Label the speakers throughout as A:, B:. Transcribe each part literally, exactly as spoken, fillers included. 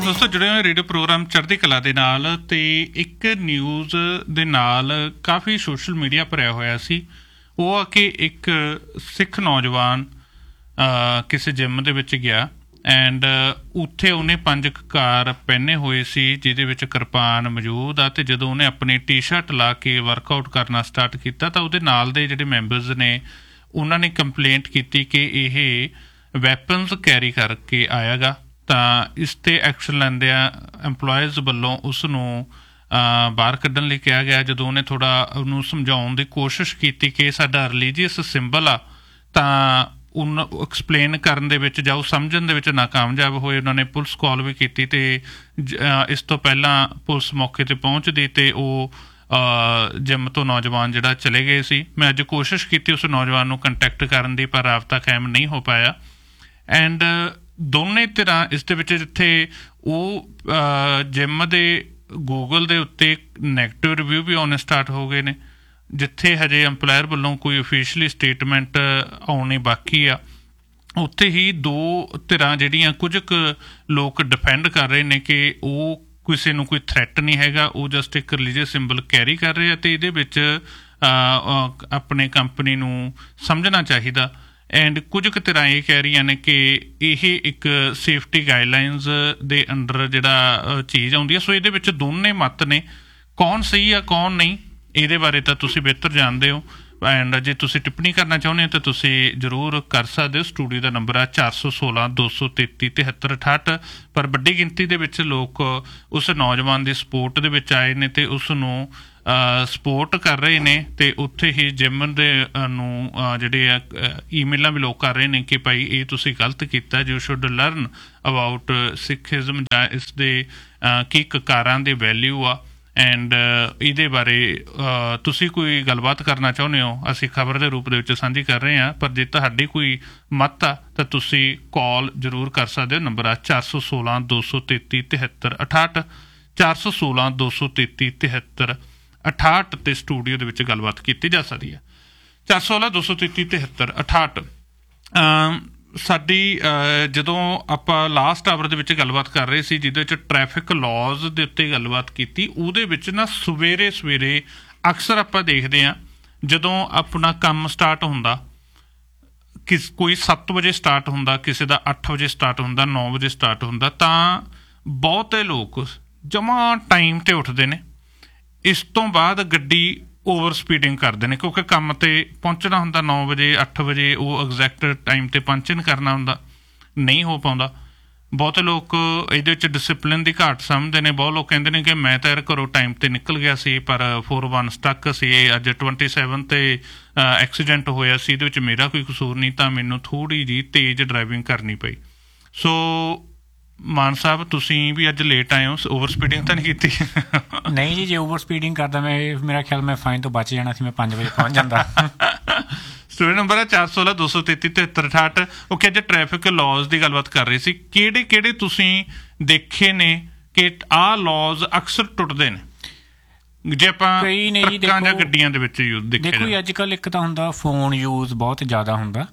A: ਦੋਸਤੋ ਜੁੜੇ ਹੋਏ ਰੇਡੀਓ ਪ੍ਰੋਗਰਾਮ ਚੜ੍ਹਦੀ ਕਲਾ ਦੇ ਨਾਲ। ਤੇ ਇੱਕ ਨਿਊਜ਼ ਦੇ ਨਾਲ ਕਾਫੀ ਸੋਸ਼ਲ ਮੀਡੀਆ ਭਰਿਆ ਹੋਇਆ ਸੀ। ਉਹ ਆ ਕਿ ਇੱਕ ਸਿੱਖ ਨੌਜਵਾਨ ਕਿਸੇ ਜਿੰਮ ਦੇ ਵਿੱਚ ਗਿਆ ਐਂਡ ਉੱਥੇ ਉਹਨੇ ਪੰਜ ਕਕਾਰ ਪਹਿਨੇ ਹੋਏ ਸੀ ਜਿਹਦੇ ਵਿੱਚ ਕਿਰਪਾਨ ਮੌਜੂਦ ਆ। ਅਤੇ ਜਦੋਂ ਉਹਨੇ ਆਪਣੀ ਟੀ ਸ਼ਰਟ ਲਾ ਕੇ ਵਰਕਆਊਟ ਕਰਨਾ ਸਟਾਰਟ ਕੀਤਾ ਤਾਂ ਉਹਦੇ ਨਾਲ ਦੇ ਜਿਹੜੇ ਮੈਂਬਰਸ ਨੇ ਉਹਨਾਂ ਨੇ ਕੰਪਲੇਂਟ ਕੀਤੀ ਕਿ ਇਹ ਵੈਪਨਸ ਕੈਰੀ ਕਰਕੇ ਆਇਆ ਗਾ। ਤਾਂ ਇਸ 'ਤੇ ਐਕਸ਼ਨ ਲੈਂਦਿਆਂ ਇੰਪਲੋਇਜ਼ ਵੱਲੋਂ ਉਸ ਨੂੰ ਬਾਹਰ ਕੱਢਣ ਲਈ ਕਿਹਾ ਗਿਆ। ਜਦੋਂ ਉਹਨੇ ਥੋੜ੍ਹਾ ਉਹਨੂੰ ਸਮਝਾਉਣ ਦੀ ਕੋਸ਼ਿਸ਼ ਕੀਤੀ ਕਿ ਸਾਡਾ ਰਿਲੀਜੀਅਸ ਸਿੰਬਲ ਆ, ਤਾਂ ਉਹਨੂੰ ਐਕਸਪਲੇਨ ਕਰਨ ਦੇ ਵਿੱਚ ਜਾਂ ਉਹ ਸਮਝਣ ਦੇ ਵਿੱਚ ਨਾਕਾਮਯਾਬ ਹੋਏ। ਉਹਨਾਂ ਨੇ ਪੁਲਿਸ ਕਾਲ ਵੀ ਕੀਤੀ ਅਤੇ ਇਸ ਤੋਂ ਪਹਿਲਾਂ ਪੁਲਿਸ ਮੌਕੇ 'ਤੇ ਪਹੁੰਚਦੀ ਅਤੇ ਉਹ ਜਿੰਮ ਤੋਂ ਨੌਜਵਾਨ ਜਿਹੜਾ ਚਲੇ ਗਏ ਸੀ। ਮੈਂ ਅੱਜ ਕੋਸ਼ਿਸ਼ ਕੀਤੀ ਉਸ ਨੌਜਵਾਨ ਨੂੰ ਕੰਟੈਕਟ ਕਰਨ ਦੀ, ਪਰ ਰਾਬਤਾ ਕਾਇਮ ਨਹੀਂ ਹੋ ਪਾਇਆ। ਐਂਡ ਦੋਨੇ ਧਿਰਾਂ ਇਸ ਦੇ ਵਿੱਚ, ਜਿੱਥੇ ਉਹ ਜਿੰਮ ਦੇ ਗੂਗਲ ਦੇ ਉੱਤੇ ਨੈਗੇਟਿਵ ਰਿਵਿਊ ਵੀ ਆਉਣੇ ਸਟਾਰਟ ਹੋ ਗਏ ਨੇ, ਜਿੱਥੇ ਹਜੇ ਅੰਪਲਾਇਰ ਵੱਲੋਂ ਕੋਈ ਓਫੀਸ਼ਲੀ ਸਟੇਟਮੈਂਟ ਆਉਣੀ ਬਾਕੀ ਆ, ਉੱਥੇ ਹੀ ਦੋ ਧਿਰਾਂ ਜਿਹੜੀਆਂ ਕੁਝ ਕੁ ਲੋਕ ਡਿਫੈਂਡ ਕਰ ਰਹੇ ਨੇ ਕਿ ਉਹ ਕਿਸੇ ਨੂੰ ਕੋਈ ਥ੍ਰੈਟ ਨਹੀਂ ਹੈਗਾ, ਉਹ ਜਸਟ ਇੱਕ ਰਿਲੀਜੀਅਸ ਸਿੰਬਲ ਕੈਰੀ ਕਰ ਰਹੇ ਆ ਅਤੇ ਇਹਦੇ ਵਿੱਚ ਆਪਣੇ ਕੰਪਨੀ ਨੂੰ ਸਮਝਣਾ ਚਾਹੀਦਾ। ਐਂਡ ਕੁਝ ਕੁ ਧਿਰਾਂ ਇਹ ਕਹਿ ਰਹੀਆਂ ਨੇ ਕਿ ਇਹ ਇੱਕ ਸੇਫਟੀ ਗਾਈਡਲਾਈਨਜ਼ ਦੇ ਅੰਡਰ ਜਿਹੜਾ ਚੀਜ਼ ਆਉਂਦੀ ਹੈ। ਸੋ ਇਹਦੇ ਵਿੱਚ ਦੋਨੇ ਮੱਤ ਨੇ, ਕੌਣ ਸਹੀ ਆ ਕੌਣ ਨਹੀਂ, ਇਹਦੇ ਬਾਰੇ ਤਾਂ ਤੁਸੀਂ ਬਿਹਤਰ ਜਾਣਦੇ ਹੋ। ਐਂਡ ਜੇ ਤੁਸੀਂ ਟਿੱਪਣੀ ਕਰਨਾ ਚਾਹੁੰਦੇ ਹੋ ਤਾਂ ਤੁਸੀਂ ਜ਼ਰੂਰ ਕਰ ਸਕਦੇ ਹੋ। ਸਟੂਡੀਓ ਦਾ ਨੰਬਰ ਆ ਚਾਰ ਸੌ ਸੋਲਾਂ ਦੋ ਸੌ ਤੇਤੀ ਤਿਹੱਤਰ ਅਠਾਹਠ। ਪਰ ਵੱਡੀ ਗਿਣਤੀ ਦੇ ਵਿੱਚ ਲੋਕ ਉਸ ਨੌਜਵਾਨ ਦੀ ਸਪੋਰਟ ਦੇ ਵਿੱਚ ਆਏ ਨੇ ਅਤੇ ਉਸ ਨੂੰ ਸਪੋਰਟ ਕਰ ਰਹੇ ਨੇ। ਅਤੇ ਉੱਥੇ ਹੀ ਜਿੰਮ ਦੇ ਨੂੰ ਜਿਹੜੇ ਆ ਈਮੇਲਾਂ ਵੀ ਲੋਕ ਕਰ ਰਹੇ ਨੇ ਕਿ ਭਾਈ ਇਹ ਤੁਸੀਂ ਗਲਤ ਕੀਤਾ, ਯੂ ਸ਼ੁੱਡ ਲਰਨ ਅਬਾਊਟ ਸਿੱਖਿਜ਼ਮ ਜਾਂ ਇਸ ਦੇ ਕੀ ਕਕਾਰਾਂ ਦੇ ਵੈਲਿਊ ਆ। ਐਂਡ ਇਹਦੇ ਬਾਰੇ ਤੁਸੀਂ ਕੋਈ ਗੱਲਬਾਤ ਕਰਨਾ ਚਾਹੁੰਦੇ ਹੋ, ਅਸੀਂ ਖਬਰ ਦੇ ਰੂਪ ਦੇ ਵਿੱਚ ਸਾਂਝੀ ਕਰ ਰਹੇ ਹਾਂ। ਪਰ ਜੇ ਤੁਹਾਡੀ ਕੋਈ ਮੱਤ ਆ ਤਾਂ ਤੁਸੀਂ ਕਾਲ ਜ਼ਰੂਰ ਕਰ ਸਕਦੇ ਹੋ। ਨੰਬਰ ਆ ਚਾਰ ਸੌ ਸੋਲਾਂ ਦੋ ਸੌ ਤੇਤੀ ਤਿਹੱਤਰ ਅਠਾਹਠ, ਚਾਰ ਸੌ ਸੋਲਾਂ ਦੋ ਸੌ ਤੇਤੀ ਤਿਹੱਤਰ ਅਠਾਹਠ। ਅਤੇ ਸਟੂਡੀਓ ਦੇ ਵਿੱਚ ਗੱਲਬਾਤ ਕੀਤੀ ਜਾ ਸਕਦੀ ਹੈ ਚਾਰ ਸੌ ਸੋਲਾਂ ਦੋ ਸੌ ਤੇਤੀ ਤਿਹੱਤਰ ਅਠਾਹਠ। ਸਾਡੀ ਜਦੋਂ ਆਪਾਂ ਲਾਸਟ ਆਵਰ ਦੇ ਵਿੱਚ ਗੱਲਬਾਤ ਕਰ ਰਹੇ ਸੀ ਜਿਹਦੇ ਵਿੱਚ ਟ੍ਰੈਫਿਕ ਲਾਜ਼ ਦੇ ਉੱਤੇ ਗੱਲਬਾਤ ਕੀਤੀ, ਉਹਦੇ ਵਿੱਚ ਨਾ ਸਵੇਰੇ ਸਵੇਰੇ ਅਕਸਰ ਆਪਾਂ ਦੇਖਦੇ ਹਾਂ ਜਦੋਂ ਆਪਣਾ ਕੰਮ ਸਟਾਰਟ ਹੁੰਦਾ, ਕਿਸ ਕੋਈ ਸੱਤ ਵਜੇ ਸਟਾਰਟ ਹੁੰਦਾ, ਕਿਸੇ ਦਾ ਅੱਠ ਵਜੇ ਸਟਾਰਟ ਹੁੰਦਾ, ਨੌ ਵਜੇ ਸਟਾਰਟ ਹੁੰਦਾ, ਤਾਂ ਬਹੁਤੇ ਲੋਕ ਜਮਾਂ ਟਾਈਮ 'ਤੇ ਉੱਠਦੇ ਨੇ। ਇਸ ਤੋਂ ਬਾਅਦ ਗੱਡੀ ਓਵਰ ਸਪੀਡਿੰਗ ਕਰਦੇ ਨੇ ਕਿਉਂਕਿ ਕੰਮ 'ਤੇ ਪਹੁੰਚਣਾ ਹੁੰਦਾ ਨੌ ਵਜੇ ਅੱਠ ਵਜੇ, ਉਹ ਐਗਜ਼ੈਕਟ ਟਾਈਮ 'ਤੇ ਪੰਚ ਇਨ ਕਰਨਾ ਹੁੰਦਾ, ਨਹੀਂ ਹੋ ਪਾਉਂਦਾ। ਬਹੁਤੇ ਲੋਕ ਇਹਦੇ ਵਿੱਚ ਡਿਸਿਪਲਿਨ ਦੀ ਘਾਟ ਸਮਝਦੇ ਨੇ। ਬਹੁਤ ਲੋਕ ਕਹਿੰਦੇ ਨੇ ਕਿ ਮੈਂ ਤਾਂ ਯਾਰ ਘਰੋਂ ਟਾਈਮ 'ਤੇ ਨਿਕਲ ਗਿਆ ਸੀ ਪਰ ਫੋਰ ਵਨ ਸਟੱਕ ਸੀ, ਅੱਜ ਟਵੰਟੀ ਸੈਵਨ 'ਤੇ ਐਕਸੀਡੈਂਟ ਹੋਇਆ ਸੀ, ਇਹਦੇ ਵਿੱਚ ਮੇਰਾ ਕੋਈ ਕਸੂਰ ਨਹੀਂ, ਤਾਂ ਮੈਨੂੰ ਥੋੜ੍ਹੀ ਜਿਹੀ ਤੇਜ਼ ਡਰਾਈਵਿੰਗ ਕਰਨੀ ਪਈ। ਸੋ ਮਾਨ ਸਾਹਿਬ ਤੁਸੀਂ ਵੀ ਅੱਜ ਲੇਟ ਆਏ ਹੋ, ਓਵਰ ਸਪੀਡਿੰਗ ਤਾਂ ਨਹੀਂ ਕੀਤੀ?
B: ਨਹੀਂ ਜੀ, ਜੇ ਓਵਰ ਸਪੀਡਿੰਗ ਕਰਦਾ ਮੈਂ ਮੇਰਾ ਖਿਆਲ ਮੈਂ ਫਾਈਨ ਤੋਂ ਬਚ ਜਾਣਾ ਸੀ, ਮੈਂ ਪੰਜ ਵਜੇ ਪਹੁੰਚ ਜਾਂਦਾ।
A: ਸਟੂਡੀਓ ਨੰਬਰ ਹੈ ਚਾਰ ਸੌ ਸੋਲਾਂ ਦੋ ਸੌ ਤੇਤੀ ਤਿਹੱਤਰ ਅਠਾਹਠ। ਓਕੇ, ਅੱਜ ਟ੍ਰੈਫਿਕ ਲਾਜ਼ ਦੀ ਗੱਲਬਾਤ ਕਰ ਰਹੇ ਸੀ। ਕਿਹੜੇ ਕਿਹੜੇ ਤੁਸੀਂ ਦੇਖੇ ਨੇ ਕਿ ਆਹ ਲਾਜ਼ ਅਕਸਰ ਟੁੱਟਦੇ ਨੇ ਜੇ ਆਪਾਂ ਟਰੱਕਾਂ ਜਾਂ ਗੱਡੀਆਂ ਦੇ ਵਿੱਚ ਯੂਜ਼ ਦੇਖੇ?
B: ਦੇਖੋ ਜੀ, ਅੱਜ ਕੱਲ੍ਹ ਇੱਕ ਤਾਂ ਹੁੰਦਾ ਫੋਨ ਯੂਜ਼ ਬਹੁਤ ਜ਼ਿਆਦਾ ਹੁੰਦਾ।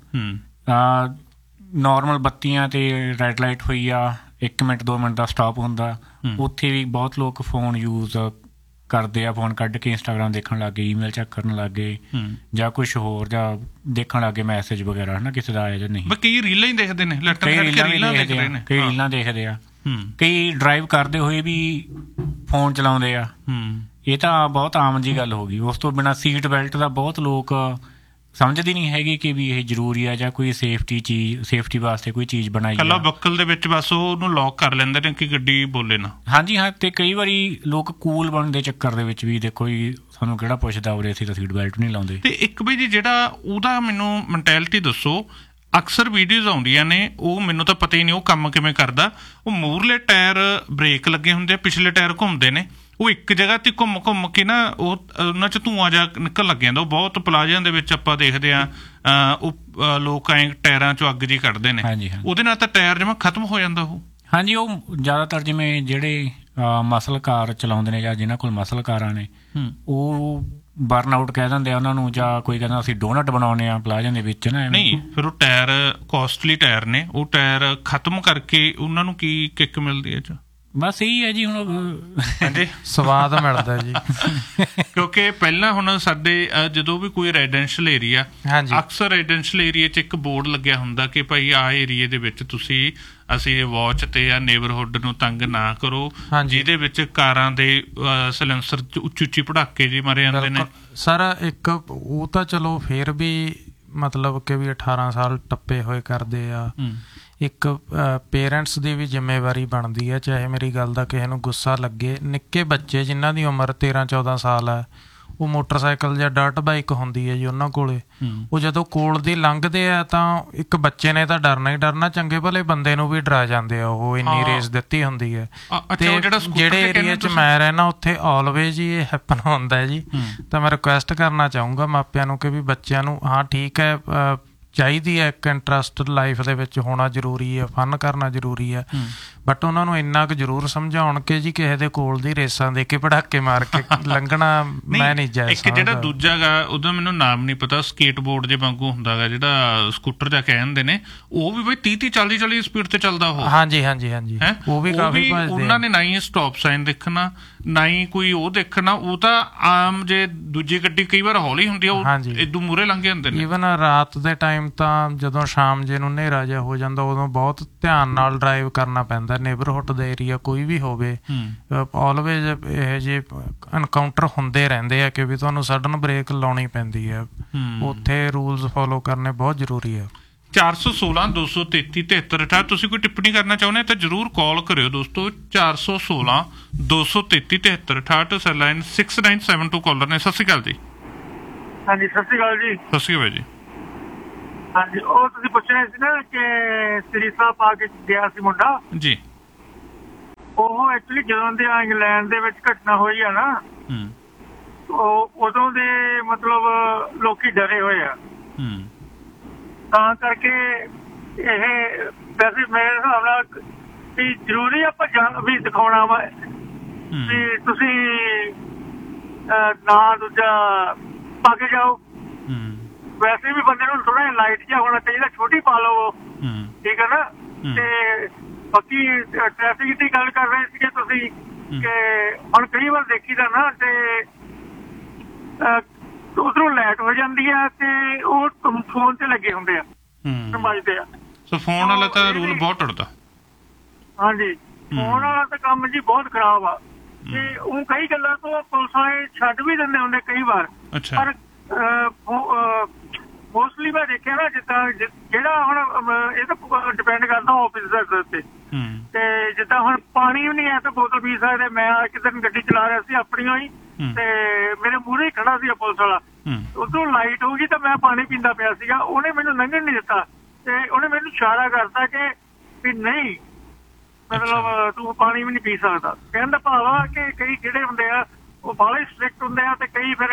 B: ਨੋਰਮਲ ਬੱਤੀਆਂ 'ਤੇ ਰੈੱਡ ਲਾਈਟ ਹੋਈ ਆ, ਇੱਕ ਮਿੰਟ ਦੋ ਮਿੰਟ ਦਾ ਸਟਾਪ ਹੁੰਦਾ, ਉੱਥੇ ਵੀ ਬਹੁਤ ਲੋਕ ਫੋਨ ਯੂਜ਼ ਕਰਦੇ ਆ। ਫੋਨ ਕੱਢ ਕੇ ਇੰਸਟਾਗ੍ਰਾਮ ਦੇਖਣ ਲੱਗ ਗਏ, ਈਮੇਲ ਚੈੱਕ ਕਰਨ ਲੱਗ ਗਏ, ਜਾਂ ਕੁਛ ਹੋਰ ਜਾਂ ਦੇਖਣ ਲੱਗ ਗਏ ਮੈਸੇਜ ਵਗੈਰਾ, ਹੈ ਨਾ, ਕਿਸੇ ਦਾ ਆਇਆ ਜਾਂ ਨਹੀਂ।
A: ਕਈ ਰੀਲਾਂ ਹੀ ਦੇਖਦੇ ਨੇ,
B: ਕਈ ਰੀਲਾਂ ਵੀ ਦੇਖਦੇ ਆ, ਕਈ ਰੀਲਾਂ ਦੇਖਦੇ ਆ, ਕਈ ਡਰਾਈਵ ਕਰਦੇ ਹੋਏ ਵੀ ਫੋਨ ਚਲਾਉਂਦੇ ਆ। ਇਹ ਤਾਂ ਬਹੁਤ ਆਮ ਜਿਹੀ ਗੱਲ ਹੋ ਗਈ। ਉਸ ਤੋਂ ਬਿਨਾਂ ਸੀਟ ਬੈਲਟ ਦਾ ਬਹੁਤ ਲੋਕ ਸਮਝਦੇ ਨਹੀਂ ਹੈਗੇ ਕਿ ਵੀ ਇਹ ਜ਼ਰੂਰੀ ਆ ਜਾਂ ਕੋਈ ਸੇਫਟੀ ਚੀਜ਼, ਸੇਫਟੀ ਵਾਸਤੇ ਕੋਈ ਚੀਜ਼ ਬਣਾਈ ਆ।
A: ਬਕਲ ਦੇ ਵਿੱਚ ਬਸ ਉਹਨੂੰ ਲੌਕ ਕਰ ਲੈਂਦੇ ਨੇ ਕਿ ਗੱਡੀ ਬੋਲੇ ਨਾ।
B: ਹਾਂਜੀ ਹਾਂ, ਅਤੇ ਕਈ ਵਾਰੀ ਲੋਕ ਕੂਲ ਬਣਨ ਦੇ ਚੱਕਰ ਦੇ ਵਿੱਚ ਵੀ ਦੇਖੋ ਜੀ ਸਾਨੂੰ ਕਿਹੜਾ ਪੁੱਛਦਾ ਉਰੇ, ਅਸੀਂ ਤਾਂ ਸੀਟ ਬੈਲਟ ਨਹੀਂ ਲਾਉਂਦੇ। ਅਤੇ
A: ਇੱਕ ਬਈ ਜੀ ਜਿਹੜਾ ਉਹਦਾ ਮੈਨੂੰ ਮੈਂਟੈਲਿਟੀ ਦੱਸੋ। ਅਕਸਰ ਵੀਡੀਓਜ਼ ਆਉਂਦੀਆਂ ਨੇ, ਉਹ ਮੈਨੂੰ ਤਾਂ ਪਤਾ ਹੀ ਨਹੀਂ ਉਹ ਕੰਮ ਕਿਵੇਂ ਕਰਦਾ। ਉਹ ਮੂਹਰਲੇ ਟਾਇਰ ਬ੍ਰੇਕ ਲੱਗੇ ਹੁੰਦੇ ਆ, ਪਿਛਲੇ ਟਾਇਰ ਘੁੰਮਦੇ ਨੇ, ਉਹ ਇੱਕ ਜਗ੍ਹਾ 'ਤੇ ਘੁੰਮ ਘੁੰਮ ਕੇ ਨਾ ਉਹ ਉਹਨਾਂ 'ਚ ਧੂੰਆਂ ਜਿਹਾ ਨਿਕਲ ਲੱਗ ਜਾਂਦਾ। ਉਹ ਬਹੁਤ ਪਲਾਜ਼ਿਆਂ ਦੇ ਵਿੱਚ ਆਪਾਂ ਦੇਖਦੇ ਹਾਂ, ਉਹ ਲੋਕ ਐਂ ਟਾਇਰਾਂ 'ਚੋਂ ਅੱਗ ਜਿਹੀ ਕੱਢਦੇ ਨੇ, ਉਹਦੇ ਨਾਲ ਤਾਂ ਟਾਇਰ ਜਮਾਂ ਖਤਮ ਹੋ ਜਾਂਦਾ ਉਹ।
B: ਹਾਂਜੀ, ਉਹ ਜ਼ਿਆਦਾਤਰ ਜਿਵੇਂ ਜਿਹੜੇ ਮਸਲ ਕਾਰ ਚਲਾਉਂਦੇ ਨੇ ਜਾਂ ਜਿਹਨਾਂ ਕੋਲ ਮਸਲ ਕਾਰਾਂ ਨੇ, ਉਹ ਬਰਨ ਆਊਟ ਕਹਿ ਦਿੰਦੇ ਆ ਉਹਨਾਂ ਨੂੰ, ਜਾਂ ਕੋਈ ਕਹਿੰਦਾ ਅਸੀਂ ਡੋਨਟ ਬਣਾਉਂਦੇ ਹਾਂ ਪਲਾਜ਼ਿਆਂ ਦੇ ਵਿੱਚ ਨਾ।
A: ਨਹੀਂ, ਫਿਰ ਉਹ ਟਾਇਰ ਕੋਸਟਲੀ ਟਾਇਰ ਨੇ, ਉਹ ਟਾਇਰ ਖਤਮ ਕਰਕੇ ਉਹਨਾਂ ਨੂੰ ਕੀ ਕਿੱਕ ਮਿਲਦੀ ਹੈ?
B: ਬਸ ਇਹੀ ਹੈ ਜੀ ਹੁਣ
A: ਹਾਂਜੀ
C: ਸਵਾਦ ਮਿਲਦਾ ਜੀ
A: ਕਿਉਂਕਿ ਪਹਿਲਾਂ ਹੁਣ ਸਾਡੇ ਜਦੋਂ ਵੀ ਕੋਈ ਰੈਜ਼ੀਡੈਂਸ਼ੀਅਲ ਏਰੀਆ ਅਕਸਰ ਰੈਜ਼ੀਡੈਂਸ਼ੀਅਲ ਏਰੀਆ 'ਚ ਇੱਕ ਬੋਰਡ ਲੱਗਿਆ ਹੁੰਦਾ ਕਿ ਭਾਈ ਆਹ ਏਰੀਏ ਦੇ ਵਿੱਚ ਤੁਸੀਂ ਅਸੀਂ ਵਾਚ ਤੇ ਜਾਂ ਨੇਬਰਹੁੱਡ ਨੂੰ ਤੰਗ ਨਾ ਕਰੋ, ਜਿਹਦੇ ਵਿੱਚ ਕਾਰਾਂ ਦੇ ਸਲੈਂਸਰ ਉੱਚੀ ਉੱਚੀ ਪਟਾਕੇ ਜੀ ਮਾਰੇ ਜਾਂਦੇ ਨੇ।
C: ਸਰ ਇੱਕ ਉਹ ਤਾਂ ਚਲੋ ਫੇਰ ਵੀ ਮਤਲਬ ਕਿ ਵੀ ਅਠਾਰਾਂ ਸਾਲ ਟੱਪੇ ਹੋਏ ਕਰਦੇ ਆ, ਇੱਕ ਪੇਰੈਂਟਸ ਦੀ ਵੀ ਜ਼ਿੰਮੇਵਾਰੀ ਬਣਦੀ ਹੈ, ਚਾਹੇ ਮੇਰੀ ਗੱਲ ਦਾ ਕਿਸੇ ਨੂੰ ਗੁੱਸਾ ਲੱਗੇ। ਨਿੱਕੇ ਬੱਚੇ ਜਿਨ੍ਹਾਂ ਦੀ ਉਮਰ ਤੇਰਾਂ ਚੌਦਾਂ ਸਾਲ ਹੈ, ਉਹ ਮੋਟਰਸਾਈਕਲ ਜਾਂ ਡਰਟ ਬਾਈਕ ਹੁੰਦੀ ਹੈ ਜੀ ਉਹਨਾਂ ਕੋਲੇ, ਉਹ ਜਦੋਂ ਕੋਲ ਦੀ ਲੰਘਦੇ ਆ ਤਾਂ ਇੱਕ ਬੱਚੇ ਨੇ ਤਾਂ ਡਰਨਾ ਹੀ ਡਰਨਾ, ਚੰਗੇ ਭਲੇ ਬੰਦੇ ਨੂੰ ਵੀ ਡਰਾ ਜਾਂਦੇ ਆ, ਉਹ ਇੰਨੀ ਰੇਸ ਦਿੱਤੀ ਹੁੰਦੀ ਹੈ। ਤੇ ਜਿਹੜੇ ਏਰੀਏ 'ਚ ਮੈਂ ਰਹਿਣਾ ਉੱਥੇ ਆਲਵੇਜ਼ ਹੀ ਇਹ ਹੈਪਨ ਹੁੰਦਾ ਜੀ। ਤਾਂ ਮੈਂ ਰਿਕੁਐਸਟ ਕਰਨਾ ਚਾਹੂੰਗਾ ਮਾਪਿਆਂ ਨੂੰ ਕਿ ਵੀ ਬੱਚਿਆਂ ਨੂੰ, ਹਾਂ ਠੀਕ ਹੈ ਚਾਹੀਦੀ ਹੈ ਇੱਕ ਇੰਟਰਸਟ ਲਾਈਫ ਦੇ ਵਿੱਚ ਹੋਣਾ ਜ਼ਰੂਰੀ ਹੈ, ਫਨ ਕਰਨਾ ਜ਼ਰੂਰੀ ਹੈ, ਬਟ ਉਹਨਾਂ ਨੂੰ ਇੰਨਾ ਕੁ ਜ਼ਰੂਰ ਸਮਝਾਉਣ ਕਿ ਜੀ ਕਿਸੇ ਦੇ ਕੋਲ ਦੀ ਰੇਸਾਂ ਦੇ ਕੇ ਪਟਾਕੇ ਮਾਰ ਕੇ ਲੰਘਣਾ ਮੈਂ ਨਹੀਂ ਜਾਇਜ਼
A: ਸਮਝਦਾ। ਇੱਕ ਜਿਹੜਾ ਦੂਜਾ ਗਾ ਉਹਦਾ ਮੈਨੂੰ ਨਾਮ ਨਹੀਂ ਪਤਾ, ਸਕੇਟ ਬੋਰਡ ਜੇ ਵਾਂਗੂ ਹੁੰਦਾ ਗਾ ਜਿਹੜਾ ਸਕੂਟਰ ਜਾ ਕਹਿੰਦੇ ਨੇ, ਉਹ ਵੀ ਬਈ ਤੀਹ ਤੀਹ ਚਾਲੀ ਚਾਲੀ ਸਪੀਡ ਤੇ ਚੱਲਦਾ ਉਹ।
C: ਹਾਂਜੀ ਹਾਂਜੀ ਹਾਂਜੀ ਉਹ ਵੀ ਕਾਫੀ ਭੱਜਦੇ।
A: ਉਹਨਾਂ ਨੇ ਨਾ ਹੀ ਸਟਾਪ ਸਾਈਨ ਦੇਖਣਾ, ਨਾ ਹੀ ਕੋਈ ਉਹ ਦੇਖਣਾ, ਉਹ ਤਾਂ ਆਮ ਜੇ ਦੂਜੀ ਗੱਡੀ ਕਈ ਵਾਰ ਹੌਲੀ ਹੁੰਦੀ ਆ ਉਹ ਇਦੋਂ ਮੂਹਰੇ ਲੰਘ ਜਾਂਦੇ ਨੇ।
C: ਈਵਨ ਰਾਤ ਦੇ ਟਾਈਮ ਤਾਂ ਜਦੋਂ ਸ਼ਾਮ ਜੇ ਨੂੰ ਹਨੇਰਾ ਜਿਹਾ ਹੋ ਜਾਂਦਾ ਉਦੋਂ ਬਹੁਤ ਧਿਆਨ ਨਾਲ ਡਰਾਈਵ ਕਰਨਾ ਪੈਂਦਾ। ਨੇਬਰਹੁੱਡ ਦਾ ਏਰੀਆ ਕੋਈ ਵੀ ਹੋਵੇ, ਆਲਵੇਜ਼ ਇਹ ਜਿਹੇ ਐਨਕਾਊਂਟਰ ਹੁੰਦੇ ਰਹਿੰਦੇ ਆ ਕਿ ਵੀ ਤੁਹਾਨੂੰ ਸਡਨ ਬ੍ਰੇਕ ਲਾਉਣੀ ਪੈਂਦੀ ਹੈ, ਉੱਥੇ ਰੂਲਸ ਫੋਲੋ ਕਰਨੇ ਬਹੁਤ ਜ਼ਰੂਰੀ ਹੈ।
A: ਚਾਰ ਸੌ ਸੋਲਾਂ ਦੋ ਸੌ ਤੇਤੀ ਤਿਹੱਤਰ ਅਠਾਹਠ ਤੁਸੀਂ ਕੋਈ ਟਿੱਪਣੀ ਕਰਨਾ ਚਾਹੁੰਦੇ ਤਾਂ ਜ਼ਰੂਰ ਕਾਲ ਕਰਿਓ ਦੋਸਤੋ। ਚਾਰ ਸੌ ਸੋਲਾਂ ਦੋ ਸੌ ਤੇਤੀ ਤਿਹੱਤਰ ਅਠਾਹਠ ਸੈਲਾਈਨ six nine seven to collar ਨੇ। ਸਤਿ ਸ਼੍ਰੀ ਅਕਾਲ ਜੀ।
D: ਹਾਂਜੀ ਸਤਿ ਸ਼੍ਰੀ ਅਕਾਲ ਜੀ।
A: ਸਤਿ ਸ਼੍ਰੀ ਅਕਾਲ ਜੀ।
D: ਹਾਂਜੀ ਉਹ ਤੁਸੀਂ ਪੁੱਛ ਰਹੇ ਸੀ ਨਾ ਕਿ ਸ੍ਰੀ ਸਾਹਿਬ ਪਾ ਕੇ ਗਿਆ ਸੀ ਮੁੰਡਾ
A: ਜੀ,
D: ਉਹ ਐਕਚੁਅਲੀ ਜਦੋਂ ਦੇ ਇੰਗਲੈਂਡ ਦੇ ਵਿੱਚ ਘਟਨਾ ਹੋਈ ਆ ਨਾ, ਉਹ ਉਦੋਂ ਦੇ ਮਤਲਬ ਲੋਕੀ ਡਰੇ ਹੋਏ ਆ, ਤਾਂ ਕਰਕੇ ਇਹ ਵੈਸੇ ਮੇਰੇ ਹਿਸਾਬ ਨਾਲ ਵੀ ਜ਼ਰੂਰੀ ਆਪਾਂ ਜਾਣ ਵੀ ਦਿਖਾਉਣਾ ਵਾ ਵੀ ਤੁਸੀਂ ਨਾ ਦੂਜਾ ਪਾ ਕੇ ਜਾਓ। ਵੈਸੇ ਵੀ ਬੰਦੇ ਨੂੰ ਥੋੜਾ ਜਿਹਾ ਲਾਈਟ ਜਿਹਾ ਹੋਣਾ ਚਾਹੀਦਾ, ਛੋਟੀ ਪਾ ਲਓ, ਠੀਕ ਹੈ ਨਾ। ਤੇ ਬਾਕੀ ਟ੍ਰੈਫਿਕ ਦੀ ਗੱਲ ਕਰ ਰਹੇ ਸੀਗੇ ਤੁਸੀਂ ਕਿ ਹੁਣ ਕਈ ਵਾਰ ਦੇਖੀਦਾ ਨਾ ਤੇ ਉਧਰੋਂ ਲਾਈਟ ਹੋ ਜਾਂਦੀ ਆ ਤੇ ਉਹ ਫੋਨ ਤੇ ਲੱਗੇ ਹੁੰਦੇ ਆ, ਵੱਜਦੇ ਆ।
A: ਸੋ ਫੋਨ ਵਾਲਾ ਤਾਂ ਰੂਲ ਬਹੁਤ ਟੁੱਟਦਾ। ਹਾਂਜੀ
D: ਫੋਨ ਵਾਲਾ ਤਾਂ ਕੰਮ ਜੀ ਬਹੁਤ ਖਰਾਬ ਆ, ਤੇ ਉਹ ਕਈ ਗੱਲਾਂ ਤੋਂ ਪੁਲਿਸ ਵਾਲੇ ਛੱਡ ਵੀ ਦਿੰਦੇ ਹੁੰਦੇ ਕਈ ਵਾਰ, ਪਰ ਮੋਸਟਲੀ ਮੈਂ ਦੇਖਿਆ ਨਾ ਜਿੱਦਾਂ ਜਿਹੜਾ ਹੁਣ ਇਹ ਤਾਂ ਡਿਪੈਂਡ ਕਰਦਾ ਆਫਿਸਰ ਦੇ ਉੱਤੇ, ਤੇ ਜਿੱਦਾਂ ਹੁਣ ਪਾਣੀ ਵੀ ਨਹੀਂ ਹੈ ਤਾਂ ਬੋਤਲ ਪੀ ਸਕਦੇ। ਮੈਂ ਇੱਕ ਦਿਨ ਗੱਡੀ ਚਲਾ ਰਿਹਾ ਸੀ ਆਪਣੀਆਂ ਹੀ, ਤੇ ਮੇਰੇ ਮੂਹਰੇ ਹੀ ਖੜਾ ਸੀ ਪੁਲਿਸ ਵਾਲਾ, ਉਧਰੋਂ ਲਾਈਟ ਹੋ ਗਈ ਤਾਂ ਮੈਂ ਪਾਣੀ ਪੀਂਦਾ ਪਿਆ ਸੀਗਾ, ਉਹਨੇ ਮੈਨੂੰ ਲੰਘਣ ਨਹੀਂ ਦਿੱਤਾ ਤੇ ਉਹਨੇ ਮੈਨੂੰ ਇਸ਼ਾਰਾ ਕਰਤਾ ਕਿ ਵੀ ਨਹੀਂ ਮਤਲਬ ਤੂੰ ਪਾਣੀ ਵੀ ਨਹੀਂ ਪੀ ਸਕਦਾ। ਕਹਿਣ ਦਾ ਭਾਵ ਆ ਕਿ ਕਈ ਜਿਹੜੇ ਹੁੰਦੇ ਆ ਉਹ ਬਾਹਲੇ ਸਟ੍ਰਿਕਟ ਹੁੰਦੇ ਆ ਤੇ ਕਈ ਫਿਰ